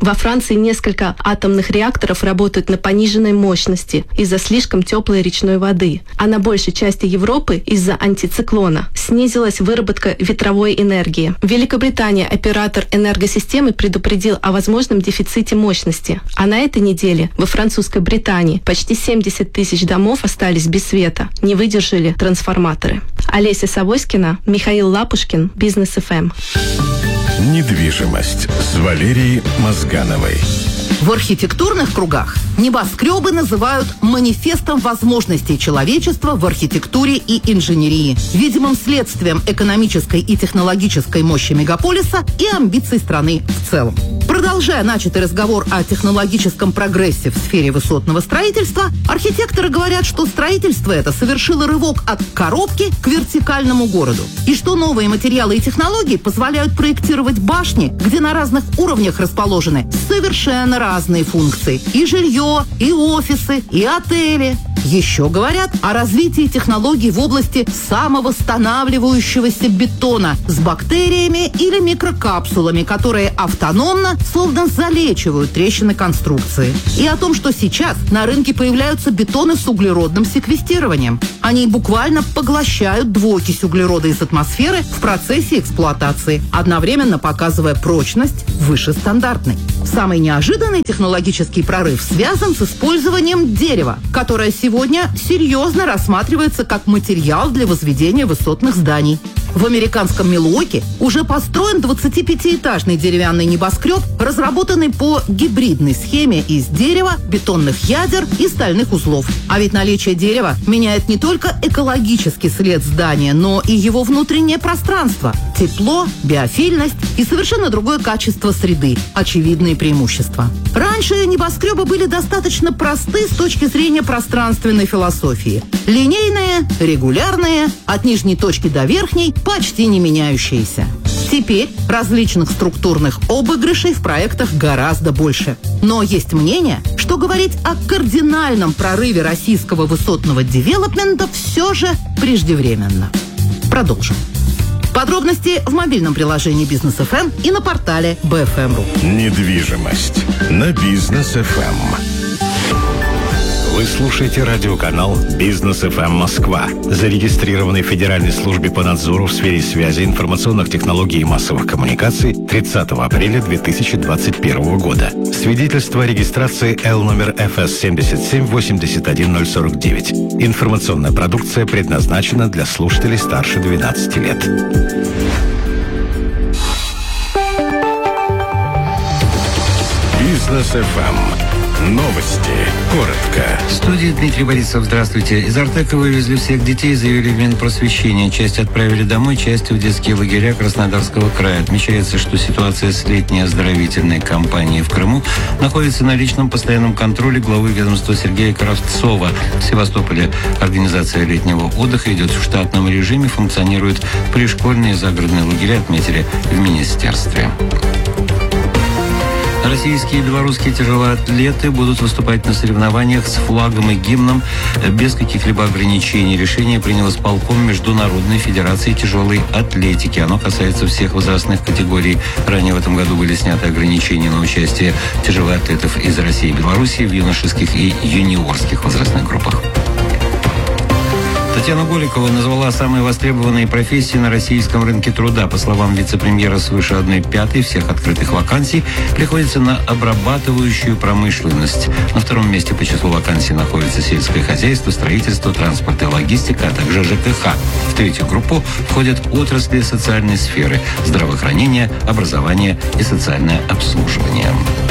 Во Франции несколько атомных реакторов работают на пониженной мощности из-за слишком теплой речной воды, а на большей части Европы из-за антициклона снизилась выработка ветровой энергии. В Великобритании оператор энергосистемы предупредил о возможном дефиците мощности, а на этой неделе во французской Британии почти семьдесят тысяч домов остались без света, не выдержали трансформаторы. Олеся Савоськина, Михаил Лапушкин, Бизнес эф эм. Недвижимость с Валерией Мозгановой. В архитектурных кругах небоскребы называют манифестом возможностей человечества в архитектуре и инженерии, видимым следствием экономической и технологической мощи мегаполиса и амбиций страны в целом. Продолжая начатый разговор о технологическом прогрессе в сфере высотного строительства, архитекторы говорят, что строительство это совершило рывок от коробки к вертикальному городу, и что новые материалы и технологии позволяют проектировать башни, где на разных уровнях расположены совершенно разные функции: и жилье, и офисы, и отели. Еще говорят о развитии технологий в области самовосстанавливающегося бетона с бактериями или микрокапсулами, которые автономно, словно залечивают трещины конструкции. И о том, что сейчас на рынке появляются бетоны с углеродным секвестированием. Они буквально поглощают двуокись углерода из атмосферы в процессе эксплуатации, одновременно показывая прочность выше стандартной. Самый неожиданный технологический прорыв связан с использованием дерева, которое сегодня серьезно рассматривается как материал для возведения высотных зданий. В американском Милуоки уже построен двадцатипятиэтажный деревянный небоскреб, разработанный по гибридной схеме из дерева, бетонных ядер и стальных узлов. А ведь наличие дерева меняет не только экологический след здания, но и его внутреннее пространство. Тепло, биофильность и совершенно другое качество среды. Очевидные преимущества. Раньше небоскребы были достаточно просты с точки зрения пространственной философии. Линейные, регулярные, от нижней точки до верхней, почти не меняющиеся. Теперь различных структурных обыгрышей в проектах гораздо больше. Но есть мнение, что говорить о кардинальном прорыве российского высотного девелопмента все же преждевременно. Продолжим. Подробности в мобильном приложении Бизнес эф эм и на портале би эф эм точка ру. Недвижимость на Бизнес эф эм. Вы слушаете радиоканал «Бизнес эф эм Москва», зарегистрированный в Федеральной службе по надзору в сфере связи, информационных технологий и массовых коммуникаций тридцатого апреля две тысячи двадцать первого года. Свидетельство о регистрации Л номер эф эс семьдесят семь восемьдесят один ноль сорок девять. Информационная продукция предназначена для слушателей старше двенадцати лет. Бизнес эф эм. Новости. Коротко. В студии Дмитрий Борисов. Здравствуйте. Из Артека вывезли всех детей, заявили в Минпросвещении. Часть отправили домой, часть в детские лагеря Краснодарского края. Отмечается, что ситуация с летней оздоровительной кампанией в Крыму находится на личном постоянном контроле главы ведомства Сергея Кравцова. В Севастополе организация летнего отдыха идет в штатном режиме, функционируют пришкольные загородные лагеря, отметили в министерстве. Российские и белорусские тяжелоатлеты будут выступать на соревнованиях с флагом и гимном без каких-либо ограничений. Решение принял исполком Международной федерации тяжелой атлетики. Оно касается всех возрастных категорий. Ранее в этом году были сняты ограничения на участие тяжелоатлетов из России и Белоруссии в юношеских и юниорских возрастных группах. Татьяна Голикова назвала самые востребованные профессии на российском рынке труда. По словам вице-премьера, свыше одной пятой всех открытых вакансий приходится на обрабатывающую промышленность. На втором месте по числу вакансий находится сельское хозяйство, строительство, транспорт и логистика, а также ЖКХ. В третью группу входят отрасли социальной сферы, здравоохранение, образование и социальное обслуживание.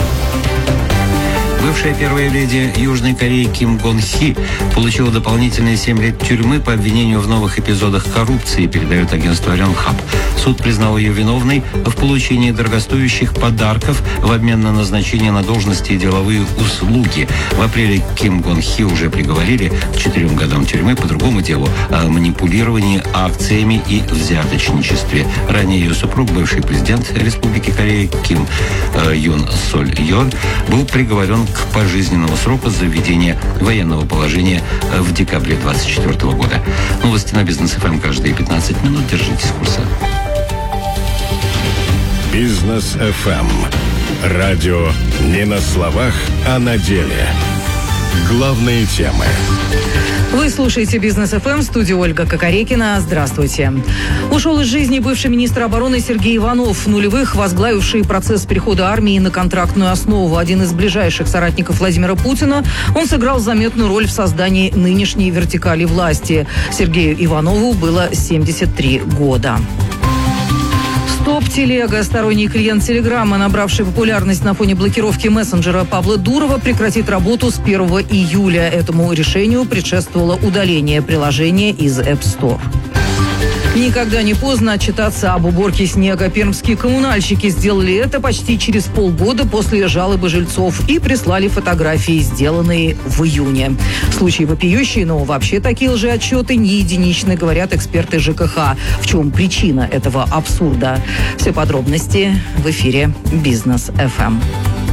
Бывшая первая леди Южной Кореи Ким Гон Хи получила дополнительные семь лет тюрьмы по обвинению в новых эпизодах коррупции, передает агентство Рёнхап. Суд признал ее виновной в получении дорогостоящих подарков в обмен на назначение на должности и деловые услуги. В апреле Ким Гон Хи уже приговорили к четырем годам тюрьмы по другому делу о манипулировании акциями и взяточничестве. Ранее ее супруг, бывший президент Республики Корея Ким э, Юн Соль Йон, был приговорен к пожизненному сроку за введение военного положения в декабре двадцать четвёртого года. Новости на Бизнес эф эм каждые пятнадцать минут. Держитесь в курсе. Бизнес эф эм. Радио не на словах, а на деле. Главные темы. Вы слушаете «Бизнес эф эм», в студии Ольга Кокорекина. Здравствуйте. Ушел из жизни бывший министр обороны Сергей Иванов, в нулевых возглавивший процесс перехода армии на контрактную основу. Один из ближайших соратников Владимира Путина, он сыграл заметную роль в создании нынешней вертикали власти. Сергею Иванову было семьдесят три года. Стоп-телега, сторонний клиент Телеграма, набравший популярность на фоне блокировки мессенджера Павла Дурова, прекратит работу с первого июля. Этому решению предшествовало удаление приложения из App Store. Никогда не поздно отчитаться об уборке снега. Пермские коммунальщики сделали это почти через полгода после жалобы жильцов и прислали фотографии, сделанные в июне. Случаи вопиющие, но вообще такие лжеотчеты не единичны, говорят эксперты ЖКХ. В чем причина этого абсурда? Все подробности в эфире «Бизнес эф эм».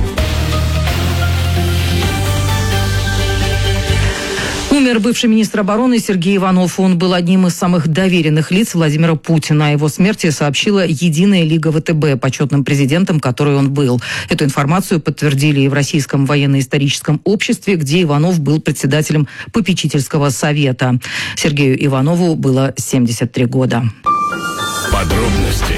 Умер бывший министр обороны Сергей Иванов. Он был одним из самых доверенных лиц Владимира Путина. О его смерти сообщила Единая Лига ВТБ, почетным президентом, который он был. Эту информацию подтвердили и в Российском военно-историческом обществе, где Иванов был председателем попечительского совета. Сергею Иванову было семьдесят три года. Подробности.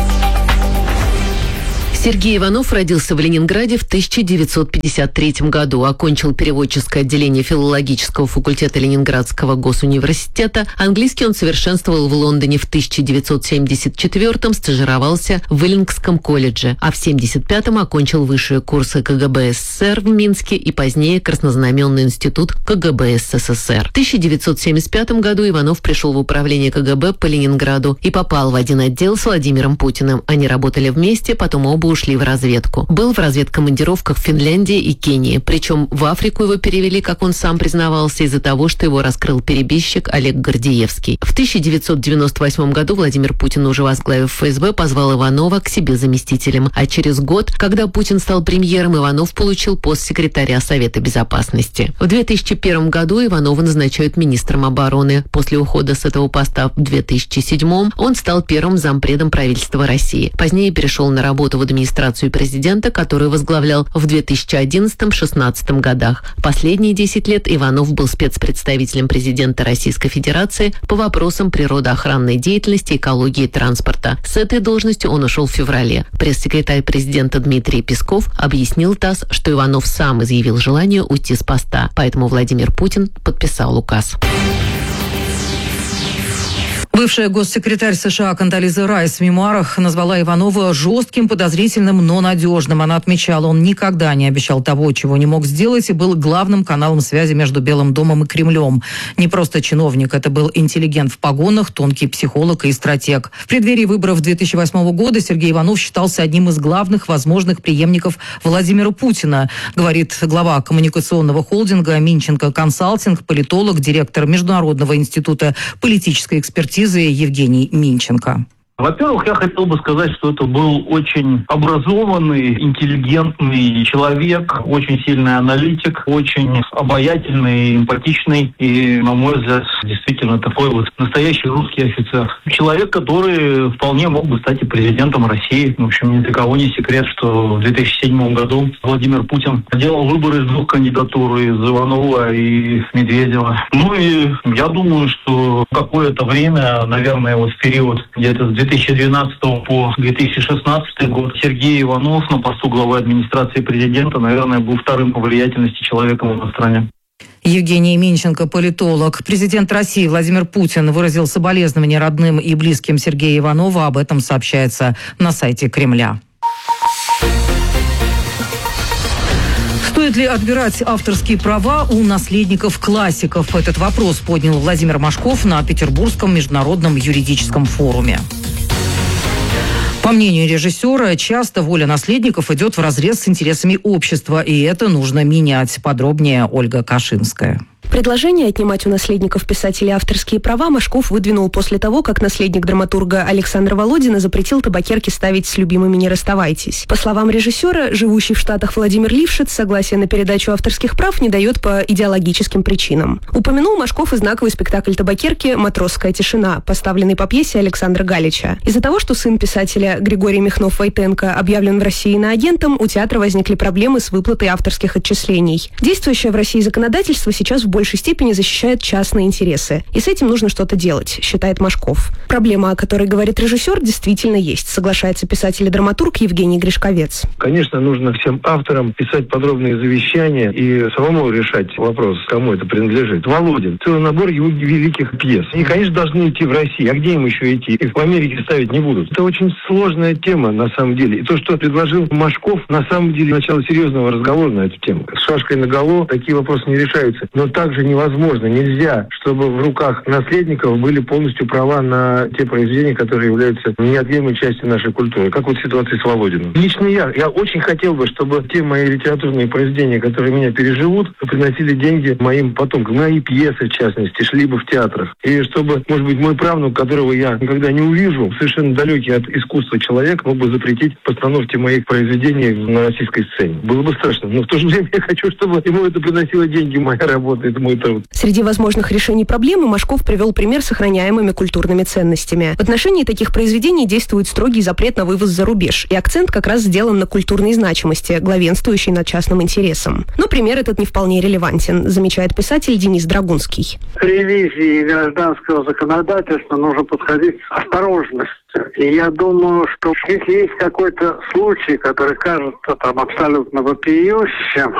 Сергей Иванов родился в Ленинграде в тысяча девятьсот пятьдесят третьем году, окончил переводческое отделение филологического факультета Ленинградского госуниверситета. Английский он совершенствовал в Лондоне в тысяча девятьсот семьдесят четвёртом, стажировался в Эллингском колледже, а в семьдесят пятом окончил высшие курсы ка гэ бэ эс эс эр в Минске и позднее Краснознаменный институт ка гэ бэ эс эс эс эр. В тысяча девятьсот семьдесят пятом году Иванов пришел в управление ка гэ бэ по Ленинграду и попал в один отдел с Владимиром Путиным. Они работали вместе, потом оба ушли в разведку. Был в разведкомандировках в Финляндии и Кении. Причем в Африку его перевели, как он сам признавался, из-за того, что его раскрыл перебежчик Олег Гордеевский. В тысяча девятьсот девяносто восьмом году Владимир Путин, уже возглавив эф эс бэ, позвал Иванова к себе заместителем. А через год, когда Путин стал премьером, Иванов получил пост секретаря Совета Безопасности. В две тысячи первом году Иванова назначают министром обороны. После ухода с этого поста в две тысячи седьмом он стал первым зампредом правительства России. Позднее перешел на работу в администрацию президента, которую возглавлял в две тысячи одиннадцатом-шестнадцатом годах. Последние десять лет Иванов был спецпредставителем президента Российской Федерации по вопросам природоохранной деятельности, экологии и транспорта. С этой должности он ушел в феврале. Пресс-секретарь президента Дмитрий Песков объяснил ТАСС, что Иванов сам изъявил желание уйти с поста, поэтому Владимир Путин подписал указ. Бывшая госсекретарь США Кондолиза Райс в мемуарах назвала Иванова жестким, подозрительным, но надежным. Она отмечала, он никогда не обещал того, чего не мог сделать, и был главным каналом связи между Белым домом и Кремлем. Не просто чиновник, это был интеллигент в погонах, тонкий психолог и стратег. В преддверии выборов две тысячи восьмого года Сергей Иванов считался одним из главных возможных преемников Владимира Путина, говорит глава коммуникационного холдинга «Минченко Консалтинг», политолог, директор Международного института политической экспертизы Евгений Минченко. Во-первых, я хотел бы сказать, что это был очень образованный, интеллигентный человек, очень сильный аналитик, очень обаятельный, эмпатичный и, на мой взгляд, действительно такой вот настоящий русский офицер. Человек, который вполне мог бы стать и президентом России. В общем, ни для кого не секрет, что в две тысячи седьмом году Владимир Путин делал выборы из двух кандидатур, из Иванова и Медведева. Ну и я думаю, что какое-то время, наверное, вот в период где-то с две тысячи двенадцатого по две тысячи шестнадцатый год Сергей Иванов на посту главы администрации президента, наверное, был вторым по влиятельности человеком в стране. Евгений Минченко, политолог. Президент России Владимир Путин выразил соболезнования родным и близким Сергея Иванова. Об этом сообщается на сайте Кремля. Стоит ли отбирать авторские права у наследников классиков? Этот вопрос поднял Владимир Машков на Петербургском международном юридическом форуме. По мнению режиссера, часто воля наследников идет вразрез с интересами общества, и это нужно менять. Подробнее Ольга Кашинская. Предложение отнимать у наследников писателей авторские права Машков выдвинул после того, как наследник драматурга Александра Володина запретил табакерке ставить «С любимыми не расставайтесь». По словам режиссера, живущий в Штатах Владимир Лившиц согласие на передачу авторских прав не дает по идеологическим причинам. Упомянул Машков и знаковый спектакль табакерки «Матросская тишина», поставленный по пьесе Александра Галича. Из-за того, что сын писателя Григорий Михнов-Войтенко объявлен в России иноагентом, у театра возникли проблемы с выплатой авторских отчислений. Действующее в России законодательство сейчас в большей степени защищает частные интересы. И с этим нужно что-то делать, считает Машков. Проблема, о которой говорит режиссер, действительно есть, соглашается писатель и драматург Евгений Гришковец. Конечно, нужно всем авторам писать подробные завещания и самому решать вопрос, кому это принадлежит. Володин. Целый набор его великих пьес. Они, конечно, должны идти в Россию. А где им еще идти? Их в Америке ставить не будут. Это очень сложная тема, на самом деле. И то, что предложил Машков, на самом деле, начало серьезного разговора на эту тему. С шашкой наголо такие вопросы не решаются. Но также невозможно, нельзя, чтобы в руках наследников были полностью права на те произведения, которые являются неотъемлемой частью нашей культуры. Как вот ситуация с Володиным. Лично я, я очень хотел бы, чтобы те мои литературные произведения, которые меня переживут, приносили деньги моим потомкам. Мои пьесы, в частности, шли бы в театрах. И чтобы, может быть, мой правнук, которого я никогда не увижу, совершенно далекий от искусства человек, мог бы запретить постановки моих произведений на российской сцене. Было бы страшно. Но в то же время я хочу, чтобы ему это приносило деньги, моя работа, это мой труд. Среди возможных решений проблемы Машков привел пример с сохраняемыми культурными ценностями. В отношении таких произведений действует строгий запрет на вывоз за рубеж, и акцент как раз сделан на культурной значимости, главенствующей над частным интересом. Но пример этот не вполне релевантен, замечает писатель Денис Драгунский. К ревизии гражданского законодательства нужно подходить с осторожностью. И я думаю, что если есть какой-то случай, который кажется там абсолютно вопиющим,